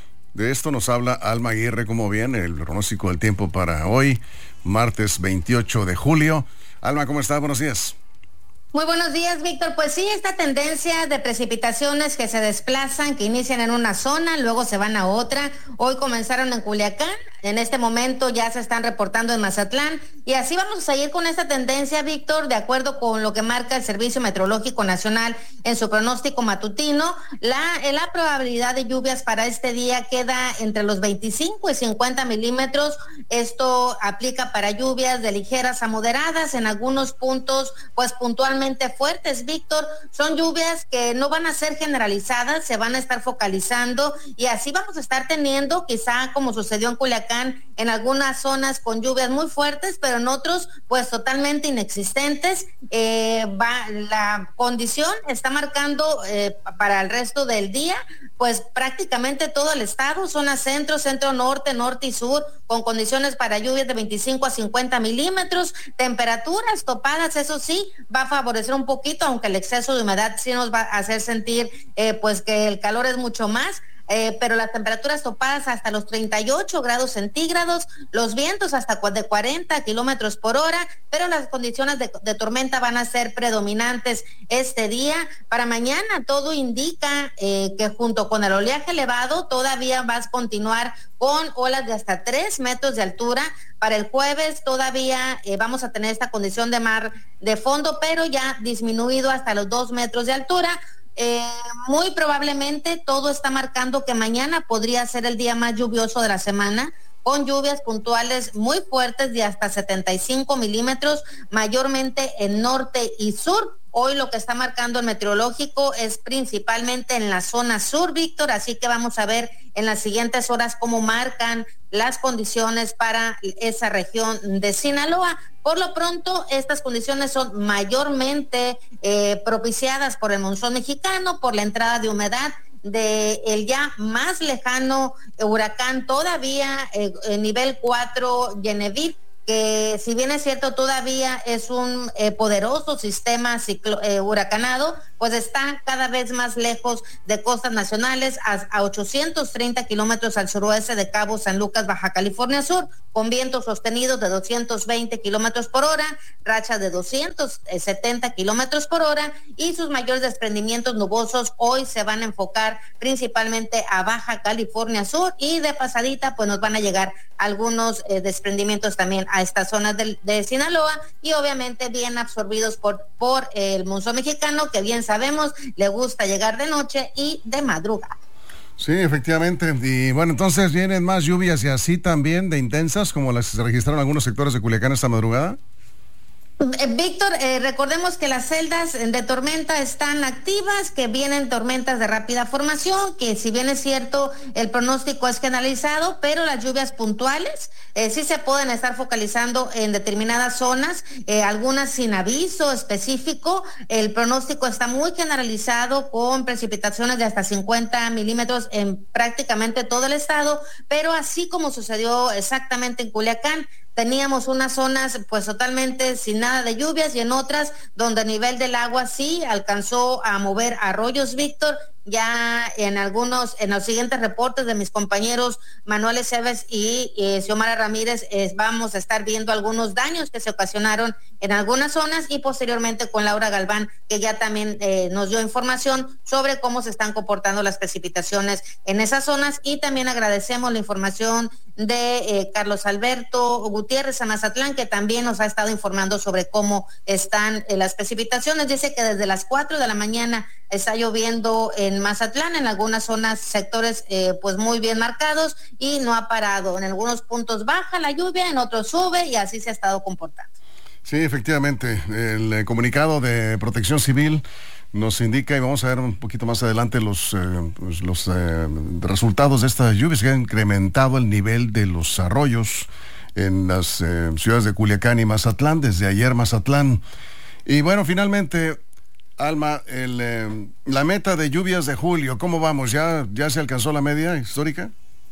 de esto nos habla Alma Aguirre. ¿Cómo viene el pronóstico del tiempo para hoy, martes veintiocho de julio? Alma, ¿cómo estás? Buenos días. Muy buenos días, Víctor. Pues sí, esta tendencia de precipitaciones que se desplazan, que inician en una zona, luego se van a otra. Hoy comenzaron en Culiacán, en este momento ya se están reportando en Mazatlán, y así vamos a seguir con esta tendencia, Víctor, de acuerdo con lo que marca el Servicio Meteorológico Nacional en su pronóstico matutino. La, la probabilidad de lluvias para este día queda entre los veinticinco y cincuenta milímetros. Esto aplica para lluvias de ligeras a moderadas, en algunos puntos, pues puntualmente fuertes, Víctor. Son lluvias que no van a ser generalizadas, se van a estar focalizando, y así vamos a estar teniendo, quizá como sucedió en Culiacán, en algunas zonas con lluvias muy fuertes, pero en otros pues totalmente inexistentes. Eh, va, la condición está marcando eh, para el resto del día pues prácticamente todo el estado, zona centro, centro norte, norte y sur, con condiciones para lluvias de veinticinco a cincuenta milímetros, temperaturas topadas, eso sí, va a favorecer un poquito, aunque el exceso de humedad sí nos va a hacer sentir eh, pues que el calor es mucho más. Eh, pero las temperaturas topadas hasta los treinta y ocho grados centígrados, los vientos hasta de cuarenta kilómetros por hora, pero las condiciones de, de tormenta van a ser predominantes este día. Para mañana todo indica eh, que junto con el oleaje elevado todavía vas a continuar con olas de hasta tres metros de altura. Para el jueves todavía eh, vamos a tener esta condición de mar de fondo, pero ya disminuido hasta los dos metros de altura. Eh, muy probablemente todo está marcando que mañana podría ser el día más lluvioso de la semana, con lluvias puntuales muy fuertes de hasta setenta y cinco milímetros, mayormente en norte y sur. Hoy lo que está marcando el meteorológico es principalmente en la zona sur, Víctor, así que vamos a ver en las siguientes horas cómo marcan las condiciones para esa región de Sinaloa. Por lo pronto, estas condiciones son mayormente eh, propiciadas por el monzón mexicano, por la entrada de humedad de el ya más lejano huracán todavía, eh, nivel cuatro, Genevieve, que si bien es cierto todavía es un eh, poderoso sistema ciclo, eh, huracanado, pues está cada vez más lejos de costas nacionales, a, a ochocientos treinta kilómetros al suroeste de Cabo San Lucas, Baja California Sur, con vientos sostenidos de doscientos veinte kilómetros por hora, rachas de doscientos setenta kilómetros por hora, y sus mayores desprendimientos nubosos hoy se van a enfocar principalmente a Baja California Sur, y de pasadita pues nos van a llegar algunos eh, desprendimientos también a estas zonas de, de Sinaloa, y obviamente bien absorbidos por, por el monzón mexicano, que bien sabemos le gusta llegar de noche y de madrugada. Sí, efectivamente. Y bueno, entonces vienen más lluvias y así también de intensas como las que se registraron en algunos sectores de Culiacán esta madrugada. Víctor, eh, recordemos que las celdas de tormenta están activas, que vienen tormentas de rápida formación, que si bien es cierto el pronóstico es generalizado, pero las lluvias puntuales eh, sí se pueden estar focalizando en determinadas zonas, eh, algunas sin aviso específico. El pronóstico está muy generalizado con precipitaciones de hasta cincuenta milímetros en prácticamente todo el estado, pero así como sucedió exactamente en Culiacán, teníamos unas zonas pues totalmente sin nada de lluvias, y en otras donde el nivel del agua sí alcanzó a mover arroyos, Víctor. Ya en algunos, en los siguientes reportes de mis compañeros Manuel Esteves y eh, Xiomara Ramírez, eh, vamos a estar viendo algunos daños que se ocasionaron en algunas zonas, y posteriormente con Laura Galván, que ya también eh, nos dio información sobre cómo se están comportando las precipitaciones en esas zonas. Y también agradecemos la información de eh, Carlos Alberto Gutiérrez a Mazatlán, que también nos ha estado informando sobre cómo están eh, las precipitaciones. Dice que desde las cuatro de la mañana está lloviendo en Mazatlán, en algunas zonas, sectores eh, pues muy bien marcados, y no ha parado. En algunos puntos baja la lluvia, en otros sube, y así se ha estado comportando. Sí, efectivamente. El eh, comunicado de Protección Civil nos indica, y vamos a ver un poquito más adelante los, eh, pues los eh, resultados de estas lluvias, que han incrementado el nivel de los arroyos en las eh, ciudades de Culiacán y Mazatlán, desde ayer Mazatlán. Y bueno, finalmente, Alma, el, eh, la meta de lluvias de julio, ¿cómo vamos? ¿Ya, ya se alcanzó la media histórica?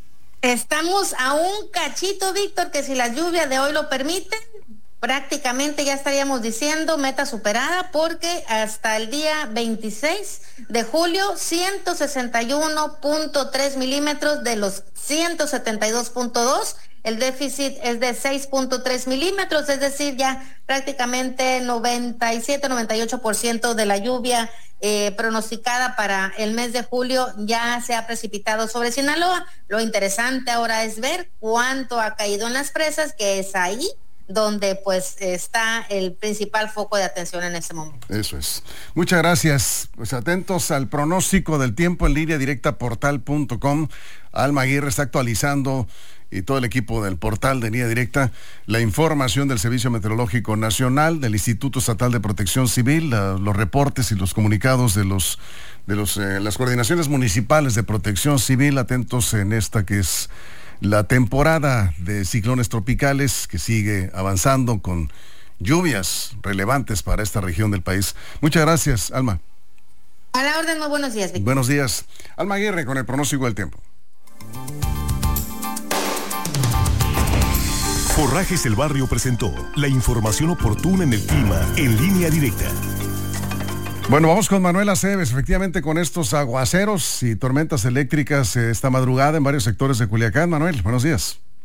Estamos a un cachito, Víctor, que si las lluvias de hoy lo permiten, prácticamente ya estaríamos diciendo meta superada, porque hasta el día veintiséis de julio, ciento sesenta y uno punto tres milímetros de los ciento setenta y dos punto dos, el déficit es de seis punto tres milímetros, es decir, ya prácticamente noventa y siete, noventa y ocho por ciento de la lluvia eh, pronosticada para el mes de julio ya se ha precipitado sobre Sinaloa. Lo interesante ahora es ver cuánto ha caído en las presas, que es ahí donde pues está el principal foco de atención en este momento. Eso es. Muchas gracias. Pues atentos al pronóstico del tiempo en línea directa portal punto com. Alma Aguirre está actualizando, y todo el equipo del portal de Línea Directa, la información del Servicio Meteorológico Nacional, del Instituto Estatal de Protección Civil, la, los reportes y los comunicados de los de los eh, las coordinaciones municipales de Protección Civil. Atentos en esta que es la temporada de ciclones tropicales, que sigue avanzando con lluvias relevantes para esta región del país. Muchas gracias, Alma. A la orden, muy buenos días, Víctor. Buenos días. Alma Aguirre con el pronóstico del tiempo. Forrajes El Barrio presentó la información oportuna en el clima en Línea Directa. Bueno, vamos con Manuel Aceves, efectivamente con estos aguaceros y tormentas eléctricas esta madrugada en varios sectores de Culiacán. Manuel, buenos días.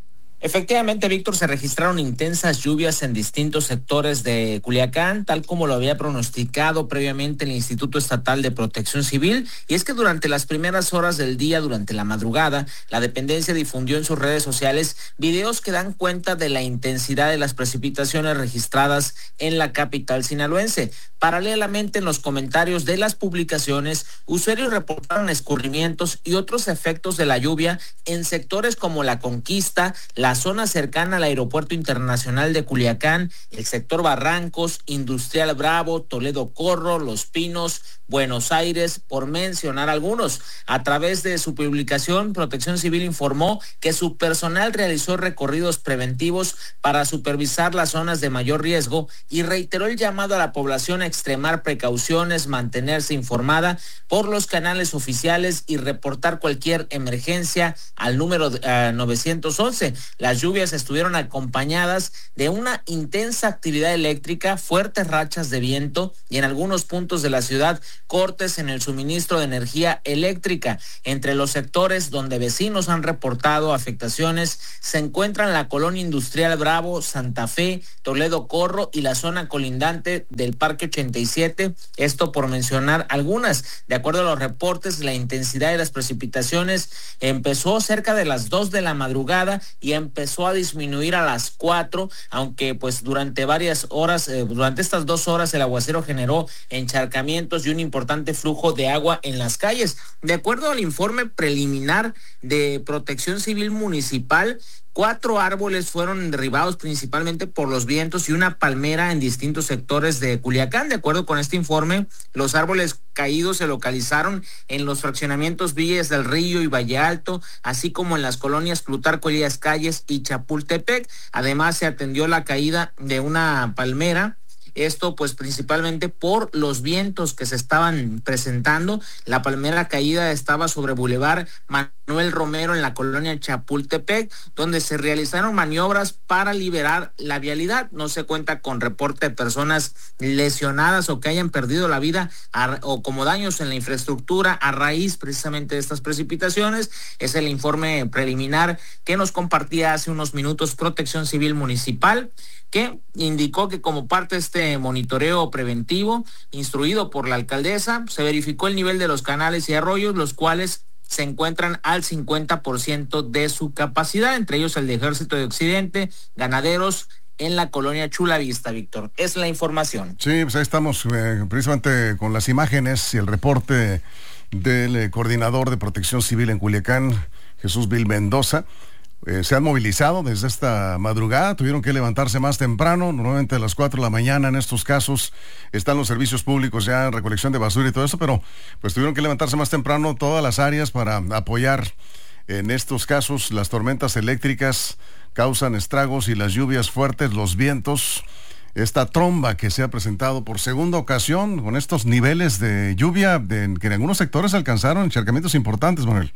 Efectivamente, Víctor, se registraron intensas lluvias en distintos sectores de Culiacán, tal como lo había pronosticado previamente el Instituto Estatal de Protección Civil, y es que durante las primeras horas del día, durante la madrugada, la dependencia difundió en sus redes sociales videos que dan cuenta de la intensidad de las precipitaciones registradas en la capital sinaloense. Paralelamente, en los comentarios de las publicaciones, usuarios reportaron escurrimientos y otros efectos de la lluvia en sectores como La Conquista, la zona cercana al Aeropuerto Internacional de Culiacán, el sector Barrancos, Industrial Bravo, Toledo Corro, Los Pinos, Buenos Aires, por mencionar algunos. A través de su publicación, Protección Civil informó que su personal realizó recorridos preventivos para supervisar las zonas de mayor riesgo y reiteró el llamado a la población a extremar precauciones, mantenerse informada por los canales oficiales y reportar cualquier emergencia al número uh, novecientos once. Las lluvias estuvieron acompañadas de una intensa actividad eléctrica, fuertes rachas de viento y en algunos puntos de la ciudad cortes en el suministro de energía eléctrica. Entre los sectores donde vecinos han reportado afectaciones se encuentran la colonia industrial Bravo, Santa Fe, Toledo Corro y la zona colindante del Parque ochenta y siete, esto por mencionar algunas. De acuerdo a los reportes, la intensidad de las precipitaciones empezó cerca de las dos de la madrugada y empezó a disminuir a las cuatro, aunque pues durante varias horas, eh, durante estas dos horas el aguacero generó encharcamientos y un importante flujo de agua en las calles. De acuerdo al informe preliminar de Protección Civil Municipal, cuatro árboles fueron derribados principalmente por los vientos y una palmera en distintos sectores de Culiacán. De acuerdo con este informe, los árboles caídos se localizaron en los fraccionamientos Villas del Río y Valle Alto, así como en las colonias Plutarco Elías Calles y Chapultepec. Además, se atendió la caída de una palmera. Esto pues principalmente por los vientos que se estaban presentando. La palmera caída estaba sobre Boulevard Manuel Romero en la colonia Chapultepec, donde se realizaron maniobras para liberar la vialidad. No se cuenta con reporte de personas lesionadas o que hayan perdido la vida a, o como daños en la infraestructura a raíz precisamente de estas precipitaciones. Es el informe preliminar que nos compartía hace unos minutos Protección Civil Municipal, que indicó que como parte de este monitoreo preventivo instruido por la alcaldesa, se verificó el nivel de los canales y arroyos, los cuales se encuentran al cincuenta por ciento de su capacidad, entre ellos el de Ejército de Occidente, Ganaderos, en la colonia Chula Vista, Víctor. Es la información. Sí, pues ahí estamos eh, precisamente con las imágenes y el reporte del eh, coordinador de Protección Civil en Culiacán, Jesús Vil Mendoza. Eh, se han movilizado desde esta madrugada, tuvieron que levantarse más temprano, normalmente a las cuatro de la mañana en estos casos están los servicios públicos ya en recolección de basura y todo eso, pero pues tuvieron que levantarse más temprano todas las áreas para apoyar en estos casos. Las tormentas eléctricas causan estragos y las lluvias fuertes, los vientos, esta tromba que se ha presentado por segunda ocasión con estos niveles de lluvia de, que en algunos sectores alcanzaron encharcamientos importantes, Manuel.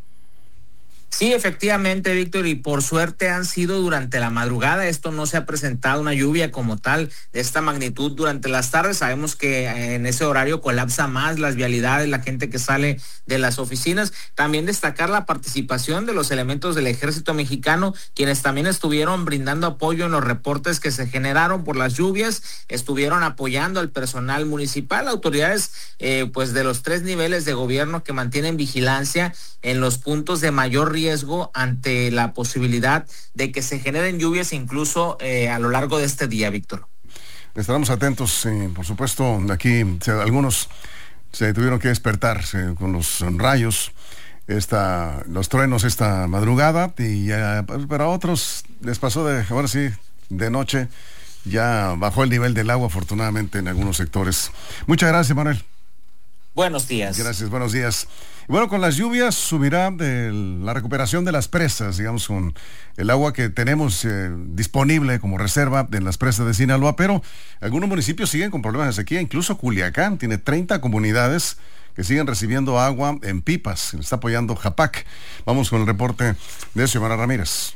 Sí, efectivamente, Víctor, y por suerte han sido durante la madrugada. Esto no se ha presentado una lluvia como tal de esta magnitud durante las tardes. Sabemos que en ese horario colapsa más las vialidades, la gente que sale de las oficinas. También destacar la participación de los elementos del Ejército Mexicano, quienes también estuvieron brindando apoyo en los reportes que se generaron por las lluvias, estuvieron apoyando al personal municipal, autoridades eh, pues de los tres niveles de gobierno que mantienen vigilancia en los puntos de mayor riesgo ante la posibilidad de que se generen lluvias incluso eh, a lo largo de este día, Víctor. Estaremos atentos, eh, por supuesto, aquí se, algunos se tuvieron que despertar eh, con los rayos, esta, los truenos esta madrugada, y eh, para otros les pasó de, ahora sí, de noche, ya bajó el nivel del agua afortunadamente en algunos sectores. Muchas gracias, Manuel. Buenos días. Gracias, buenos días. Bueno, con las lluvias subirá de la recuperación de las presas, digamos, con el agua que tenemos eh, disponible como reserva en las presas de Sinaloa, pero algunos municipios siguen con problemas de sequía, incluso Culiacán tiene treinta comunidades que siguen recibiendo agua en pipas, está apoyando Japac. Vamos con el reporte de Xiomara Ramírez.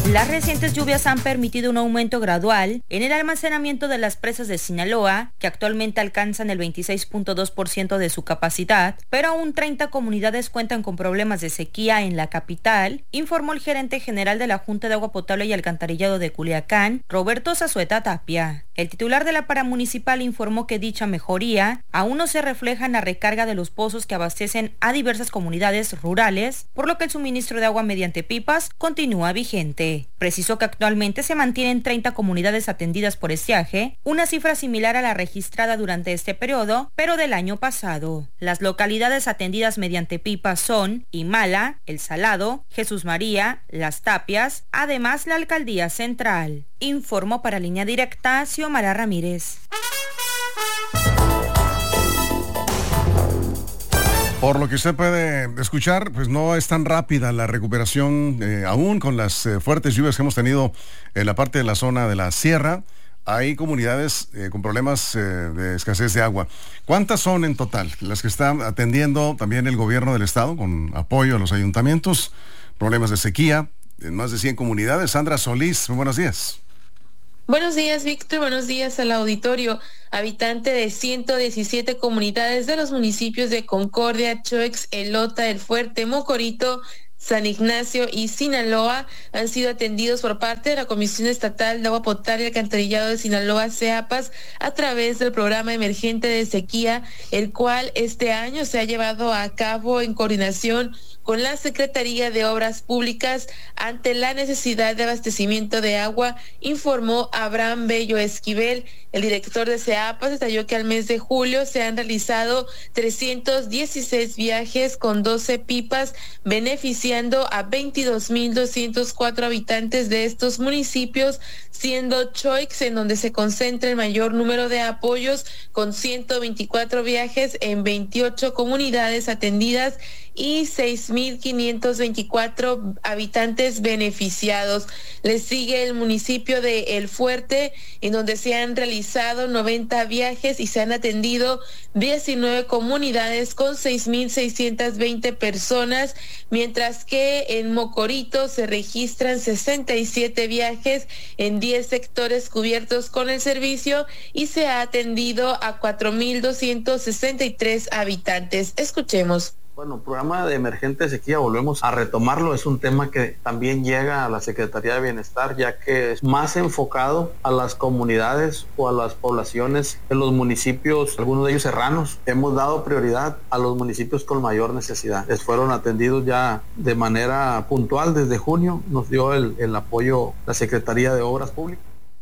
Las recientes lluvias han permitido un aumento gradual en el almacenamiento de las presas de Sinaloa, que actualmente alcanzan el veintiséis punto dos por ciento de su capacidad, pero aún treinta comunidades cuentan con problemas de sequía en la capital, informó el gerente general de la Junta de Agua Potable y Alcantarillado de Culiacán, Roberto Zazueta Tapia. El titular de la paramunicipal informó que dicha mejoría aún no se refleja en la recarga de los pozos que abastecen a diversas comunidades rurales, por lo que el suministro de agua mediante pipas continúa vigente. Precisó que actualmente se mantienen treinta comunidades atendidas por estiaje, una cifra similar a la registrada durante este periodo, pero del año pasado. Las localidades atendidas mediante pipas son Imala, El Salado, Jesús María, Las Tapias, además la Alcaldía Central. Informó para Línea Directa Xiomara Ramírez. Por lo que usted puede escuchar, pues no es tan rápida la recuperación, eh, aún con las eh, fuertes lluvias que hemos tenido en la parte de la zona de la sierra. Hay comunidades eh, con problemas eh, de escasez de agua. ¿Cuántas son en total las que están atendiendo también el gobierno del estado con apoyo a los ayuntamientos? Problemas de sequía en más de cien comunidades. Sandra Solís, muy buenos días. Buenos días, Víctor. Buenos días al auditorio. Habitante de ciento diecisiete comunidades de los municipios de Concordia, Choix, Elota, El Fuerte, Mocorito, San Ignacio y Sinaloa han sido atendidos por parte de la Comisión Estatal de Agua Potable y Alcantarillado de Sinaloa, CEAPAS, a través del Programa Emergente de Sequía, el cual este año se ha llevado a cabo en coordinación con la Secretaría de Obras Públicas ante la necesidad de abastecimiento de agua, informó Abraham Bello Esquivel. El director de CEAPAS detalló que al mes de julio se han realizado trescientos dieciséis viajes con doce pipas, beneficiando a veintidós mil doscientos cuatro habitantes de estos municipios, siendo Choix en donde se concentra el mayor número de apoyos, con ciento veinticuatro viajes en veintiocho comunidades atendidas y seis mil quinientos veinticuatro habitantes beneficiados. Le sigue el municipio de El Fuerte, en donde se han realizado noventa viajes y se han atendido diecinueve comunidades con seis mil seiscientas veinte personas, mientras que en Mocorito se registran sesenta y siete viajes en diez sectores cubiertos con el servicio y se ha atendido a cuatro mil doscientos sesenta y tres habitantes. Escuchemos. Bueno, programa de emergente de sequía, volvemos a retomarlo, es un tema que también llega a la Secretaría de Bienestar, ya que es más enfocado a las comunidades o a las poblaciones en los municipios, algunos de ellos serranos. Hemos dado prioridad a los municipios con mayor necesidad. Les fueron atendidos ya de manera puntual desde junio, nos dio el, el apoyo la Secretaría de Obras Públicas.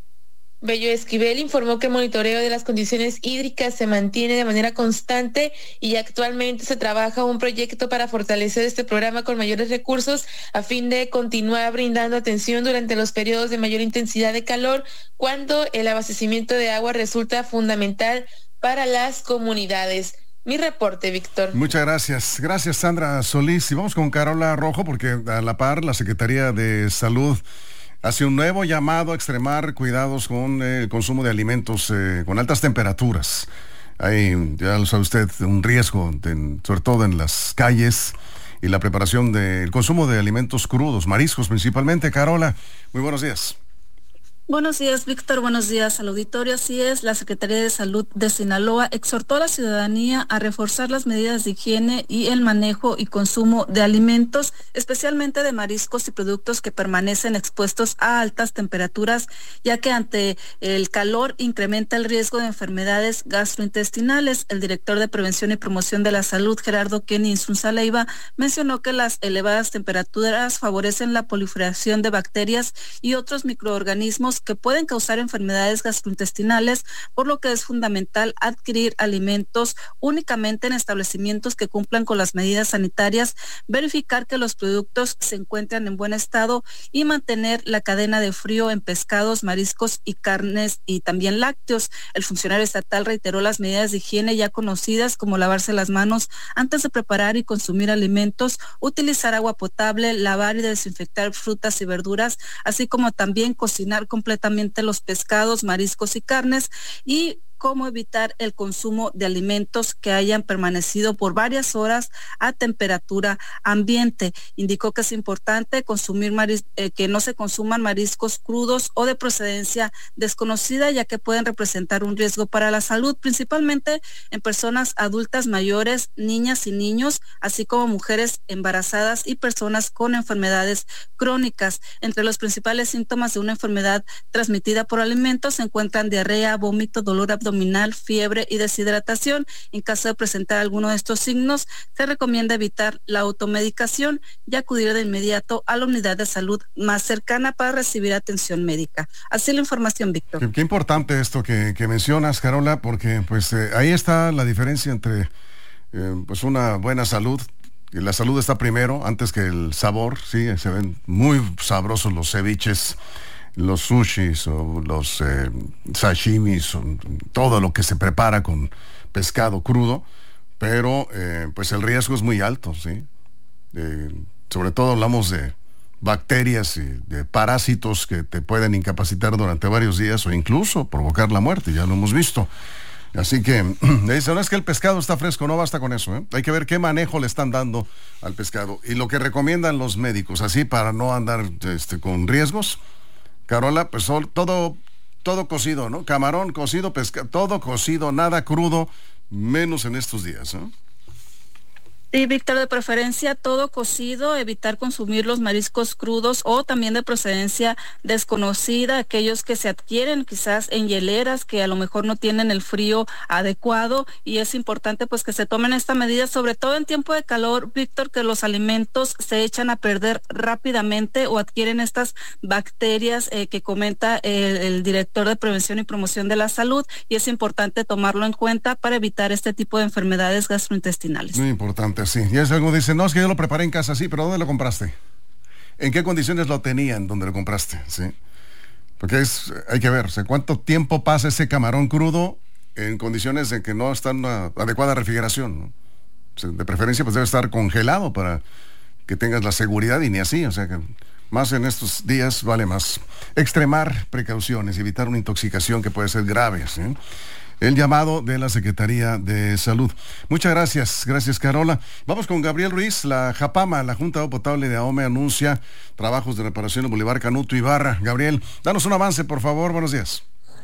Bello Esquivel informó que el monitoreo de las condiciones hídricas se mantiene de manera constante y actualmente se trabaja un proyecto para fortalecer este programa con mayores recursos a fin de continuar brindando atención durante los periodos de mayor intensidad de calor, cuando el abastecimiento de agua resulta fundamental para las comunidades. Mi reporte, Víctor. Muchas gracias. Gracias, Sandra Solís. Y vamos con Carola Rojo, porque a la par la Secretaría de Salud hace un nuevo llamado a extremar cuidados con eh, el consumo de alimentos eh, con altas temperaturas. Hay, ya lo sabe usted, un riesgo, de, sobre todo en las calles, y la preparación del consumo de alimentos crudos, mariscos principalmente. Carola, muy buenos días. Buenos días, Víctor. Buenos días al auditorio. Así es, la Secretaría de Salud de Sinaloa exhortó a la ciudadanía a reforzar las medidas de higiene y el manejo y consumo de alimentos, especialmente de mariscos y productos que permanecen expuestos a altas temperaturas, ya que ante el calor incrementa el riesgo de enfermedades gastrointestinales. El director de Prevención y Promoción de la Salud, Gerardo Kenny Insunza Leiva, mencionó que las elevadas temperaturas favorecen la proliferación de bacterias y otros microorganismos que pueden causar enfermedades gastrointestinales, por lo que es fundamental adquirir alimentos únicamente en establecimientos que cumplan con las medidas sanitarias, verificar que los productos se encuentran en buen estado y mantener la cadena de frío en pescados, mariscos y carnes y también lácteos. El funcionario estatal reiteró las medidas de higiene ya conocidas, como lavarse las manos antes de preparar y consumir alimentos, utilizar agua potable, lavar y desinfectar frutas y verduras, así como también cocinar con completamente los pescados, mariscos y carnes, y como evitar el consumo de alimentos que hayan permanecido por varias horas a temperatura ambiente. Indicó que es importante consumir maris- eh, que no se consuman mariscos crudos o de procedencia desconocida, ya que pueden representar un riesgo para la salud, principalmente en personas adultas mayores, niñas y niños, así como mujeres embarazadas y personas con enfermedades crónicas. Entre los principales síntomas de una enfermedad transmitida por alimentos se encuentran diarrea, vómito, dolor abdominal, fiebre y deshidratación. En caso de presentar alguno de estos signos, se recomienda evitar la automedicación y acudir de inmediato a la unidad de salud más cercana para recibir atención médica. Así la información, Víctor. Qué, qué importante esto que, que mencionas, Carola, porque pues eh, ahí está la diferencia entre eh, pues una buena salud. La salud está primero, antes que el sabor, sí, se ven muy sabrosos los ceviches, los sushis o los eh, sashimis, o todo lo que se prepara con pescado crudo, pero eh, pues el riesgo es muy alto, sí. Eh, sobre todo hablamos de bacterias y de parásitos que te pueden incapacitar durante varios días o incluso provocar la muerte, ya lo hemos visto. Así que, dice, no es que el pescado está fresco, no basta con eso, ¿eh? Hay que ver qué manejo le están dando al pescado. Y lo que recomiendan los médicos, así para no andar este, con riesgos, Carola, pues todo, todo cocido, ¿no? Camarón cocido, pescado, todo cocido, nada crudo, menos en estos días, ¿eh? Sí, Víctor, de preferencia todo cocido, evitar consumir los mariscos crudos o también de procedencia desconocida, aquellos que se adquieren quizás en hieleras que a lo mejor no tienen el frío adecuado, y es importante pues que se tomen esta medida, sobre todo en tiempo de calor, Víctor, que los alimentos se echan a perder rápidamente o adquieren estas bacterias eh, que comenta el, el director de Prevención y Promoción de la Salud, y es importante tomarlo en cuenta para evitar este tipo de enfermedades gastrointestinales. Muy importante. Sí, y es algo, dice, no, es que yo lo preparé en casa, sí, pero ¿dónde lo compraste? ¿En qué condiciones lo tenían donde lo compraste? Sí, porque es, hay que ver, o sea, cuánto tiempo pasa ese camarón crudo en condiciones en que no está en una adecuada refrigeración, ¿no? O sea, de preferencia pues debe estar congelado para que tengas la seguridad, y ni así, o sea que más en estos días vale más extremar precauciones, evitar una intoxicación que puede ser grave, ¿sí? El llamado de la Secretaría de Salud. Muchas gracias, gracias Carola. Vamos con Gabriel Ruiz. La Japama, la Junta de Agua Potable de AOME, anuncia trabajos de reparación en Boulevard Canuto Ibarra. Gabriel, danos un avance, por favor. Buenos días.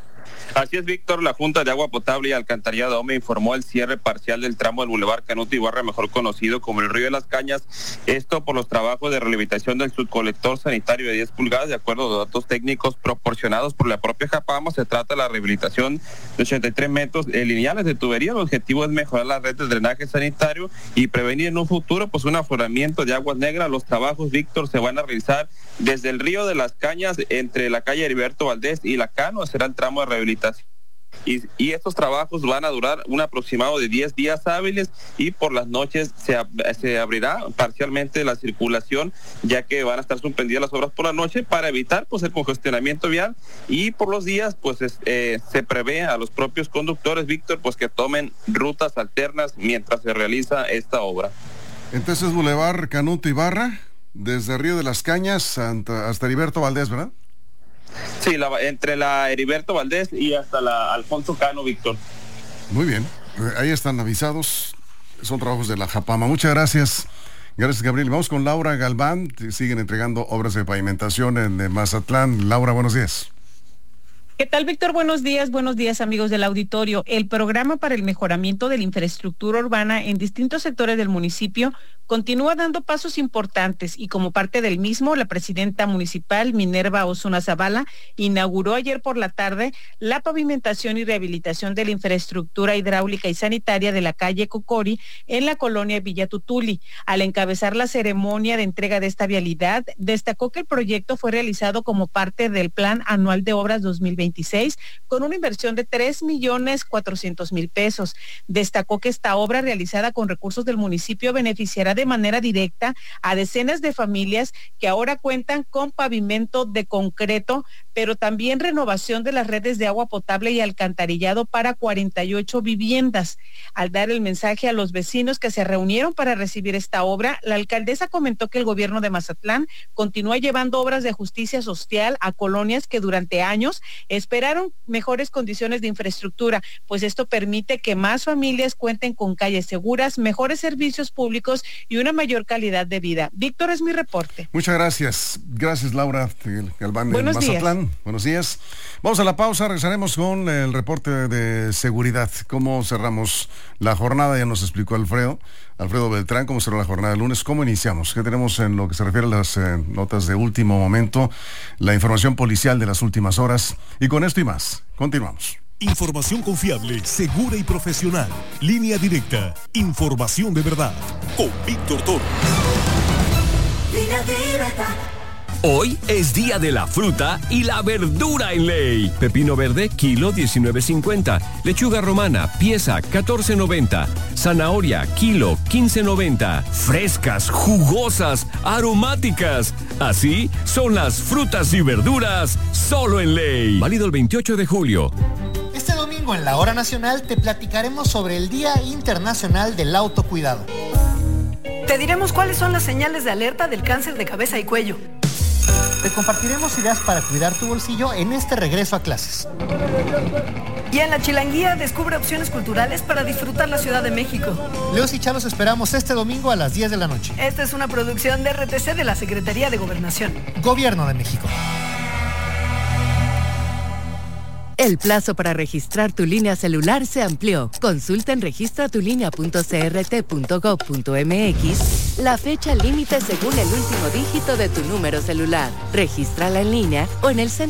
Así es, Víctor. La Junta de Agua Potable y Alcantarillado de AOME informó el cierre parcial del tramo del Boulevard Canuto Ibarra, mejor conocido como el Río de las Cañas. Esto por los trabajos de rehabilitación del subcolector sanitario de diez pulgadas. De acuerdo a los datos técnicos proporcionados por la propia Japama, se trata de la rehabilitación de ochenta y tres metros lineales de tubería. El objetivo es mejorar la red de drenaje sanitario y prevenir en un futuro pues un afloramiento de aguas negras. Los trabajos, Víctor, se van a realizar desde el Río de las Cañas, entre la calle Heriberto Valdés y la Cano. Será el tramo de rehabilitación. Y, y estos trabajos van a durar un aproximado de diez días hábiles, y por las noches se, se abrirá parcialmente la circulación, ya que van a estar suspendidas las obras por la noche para evitar pues el congestionamiento vial, y por los días pues es, eh, se prevé a los propios conductores, Víctor, pues que tomen rutas alternas mientras se realiza esta obra. Entonces Boulevard Canuto Ibarra, desde Río de las Cañas hasta, hasta Heriberto Valdés, ¿verdad? Sí, la, entre la Heriberto Valdés y hasta la Alfonso Cano, Víctor. Muy bien, ahí están avisados, son trabajos de la Japama. Muchas gracias, gracias Gabriel. Vamos con Laura Galván, siguen entregando obras de pavimentación en Mazatlán. Laura, buenos días. ¿Qué tal, Víctor? Buenos días, buenos días, amigos del auditorio. El programa para el mejoramiento de la infraestructura urbana en distintos sectores del municipio continúa dando pasos importantes, y como parte del mismo, la presidenta municipal, Minerva Osuna Zavala, inauguró ayer por la tarde la pavimentación y rehabilitación de la infraestructura hidráulica y sanitaria de la calle Cocori en la colonia Villa Tutuli. Al encabezar la ceremonia de entrega de esta vialidad, destacó que el proyecto fue realizado como parte del Plan Anual de Obras dos mil veintiséis con una inversión de tres millones cuatrocientos mil pesos. Destacó que esta obra, realizada con recursos del municipio, beneficiará de manera directa a decenas de familias que ahora cuentan con pavimento de concreto, pero también renovación de las redes de agua potable y alcantarillado para cuarenta y ocho viviendas. Al dar el mensaje a los vecinos que se reunieron para recibir esta obra, la alcaldesa comentó que el gobierno de Mazatlán continúa llevando obras de justicia social a colonias que durante años esperaron mejores condiciones de infraestructura, pues esto permite que más familias cuenten con calles seguras, mejores servicios públicos y una mayor calidad de vida. Víctor, es mi reporte. Muchas gracias. Gracias, Laura Galván de Buenos Mazatlán. días. Buenos días. Vamos a la pausa, regresaremos con el reporte de seguridad. ¿Cómo cerramos la jornada? Ya nos explicó Alfredo. Alfredo Beltrán, cómo cerró la jornada de lunes. ¿Cómo iniciamos? ¿Qué tenemos en lo que se refiere a las eh, notas de último momento? La información policial de las últimas horas. Y con esto y más, continuamos. Información confiable, segura y profesional. Línea directa. Información de verdad. Con Víctor Toro. Línea directa. Hoy es día de la fruta y la verdura en Ley. Pepino verde, kilo diecinueve cincuenta. Lechuga romana, pieza catorce noventa. Zanahoria, kilo quince noventa. Frescas, jugosas, aromáticas. Así son las frutas y verduras solo en Ley. Válido el veintiocho de julio. Este domingo en la Hora Nacional te platicaremos sobre el Día Internacional del Autocuidado. Te diremos cuáles son las señales de alerta del cáncer de cabeza y cuello. Te compartiremos ideas para cuidar tu bolsillo en este regreso a clases. Y en la Chilanguía descubre opciones culturales para disfrutar la Ciudad de México. Leos y Chalos esperamos este domingo a las diez de la noche. Esta es una producción de R T C de la Secretaría de Gobernación. Gobierno de México. El plazo para registrar tu línea celular se amplió. Consulta en registra tu línea punto c r t punto gov punto m x la fecha límite según el último dígito de tu número celular. Regístrala en línea o en el centro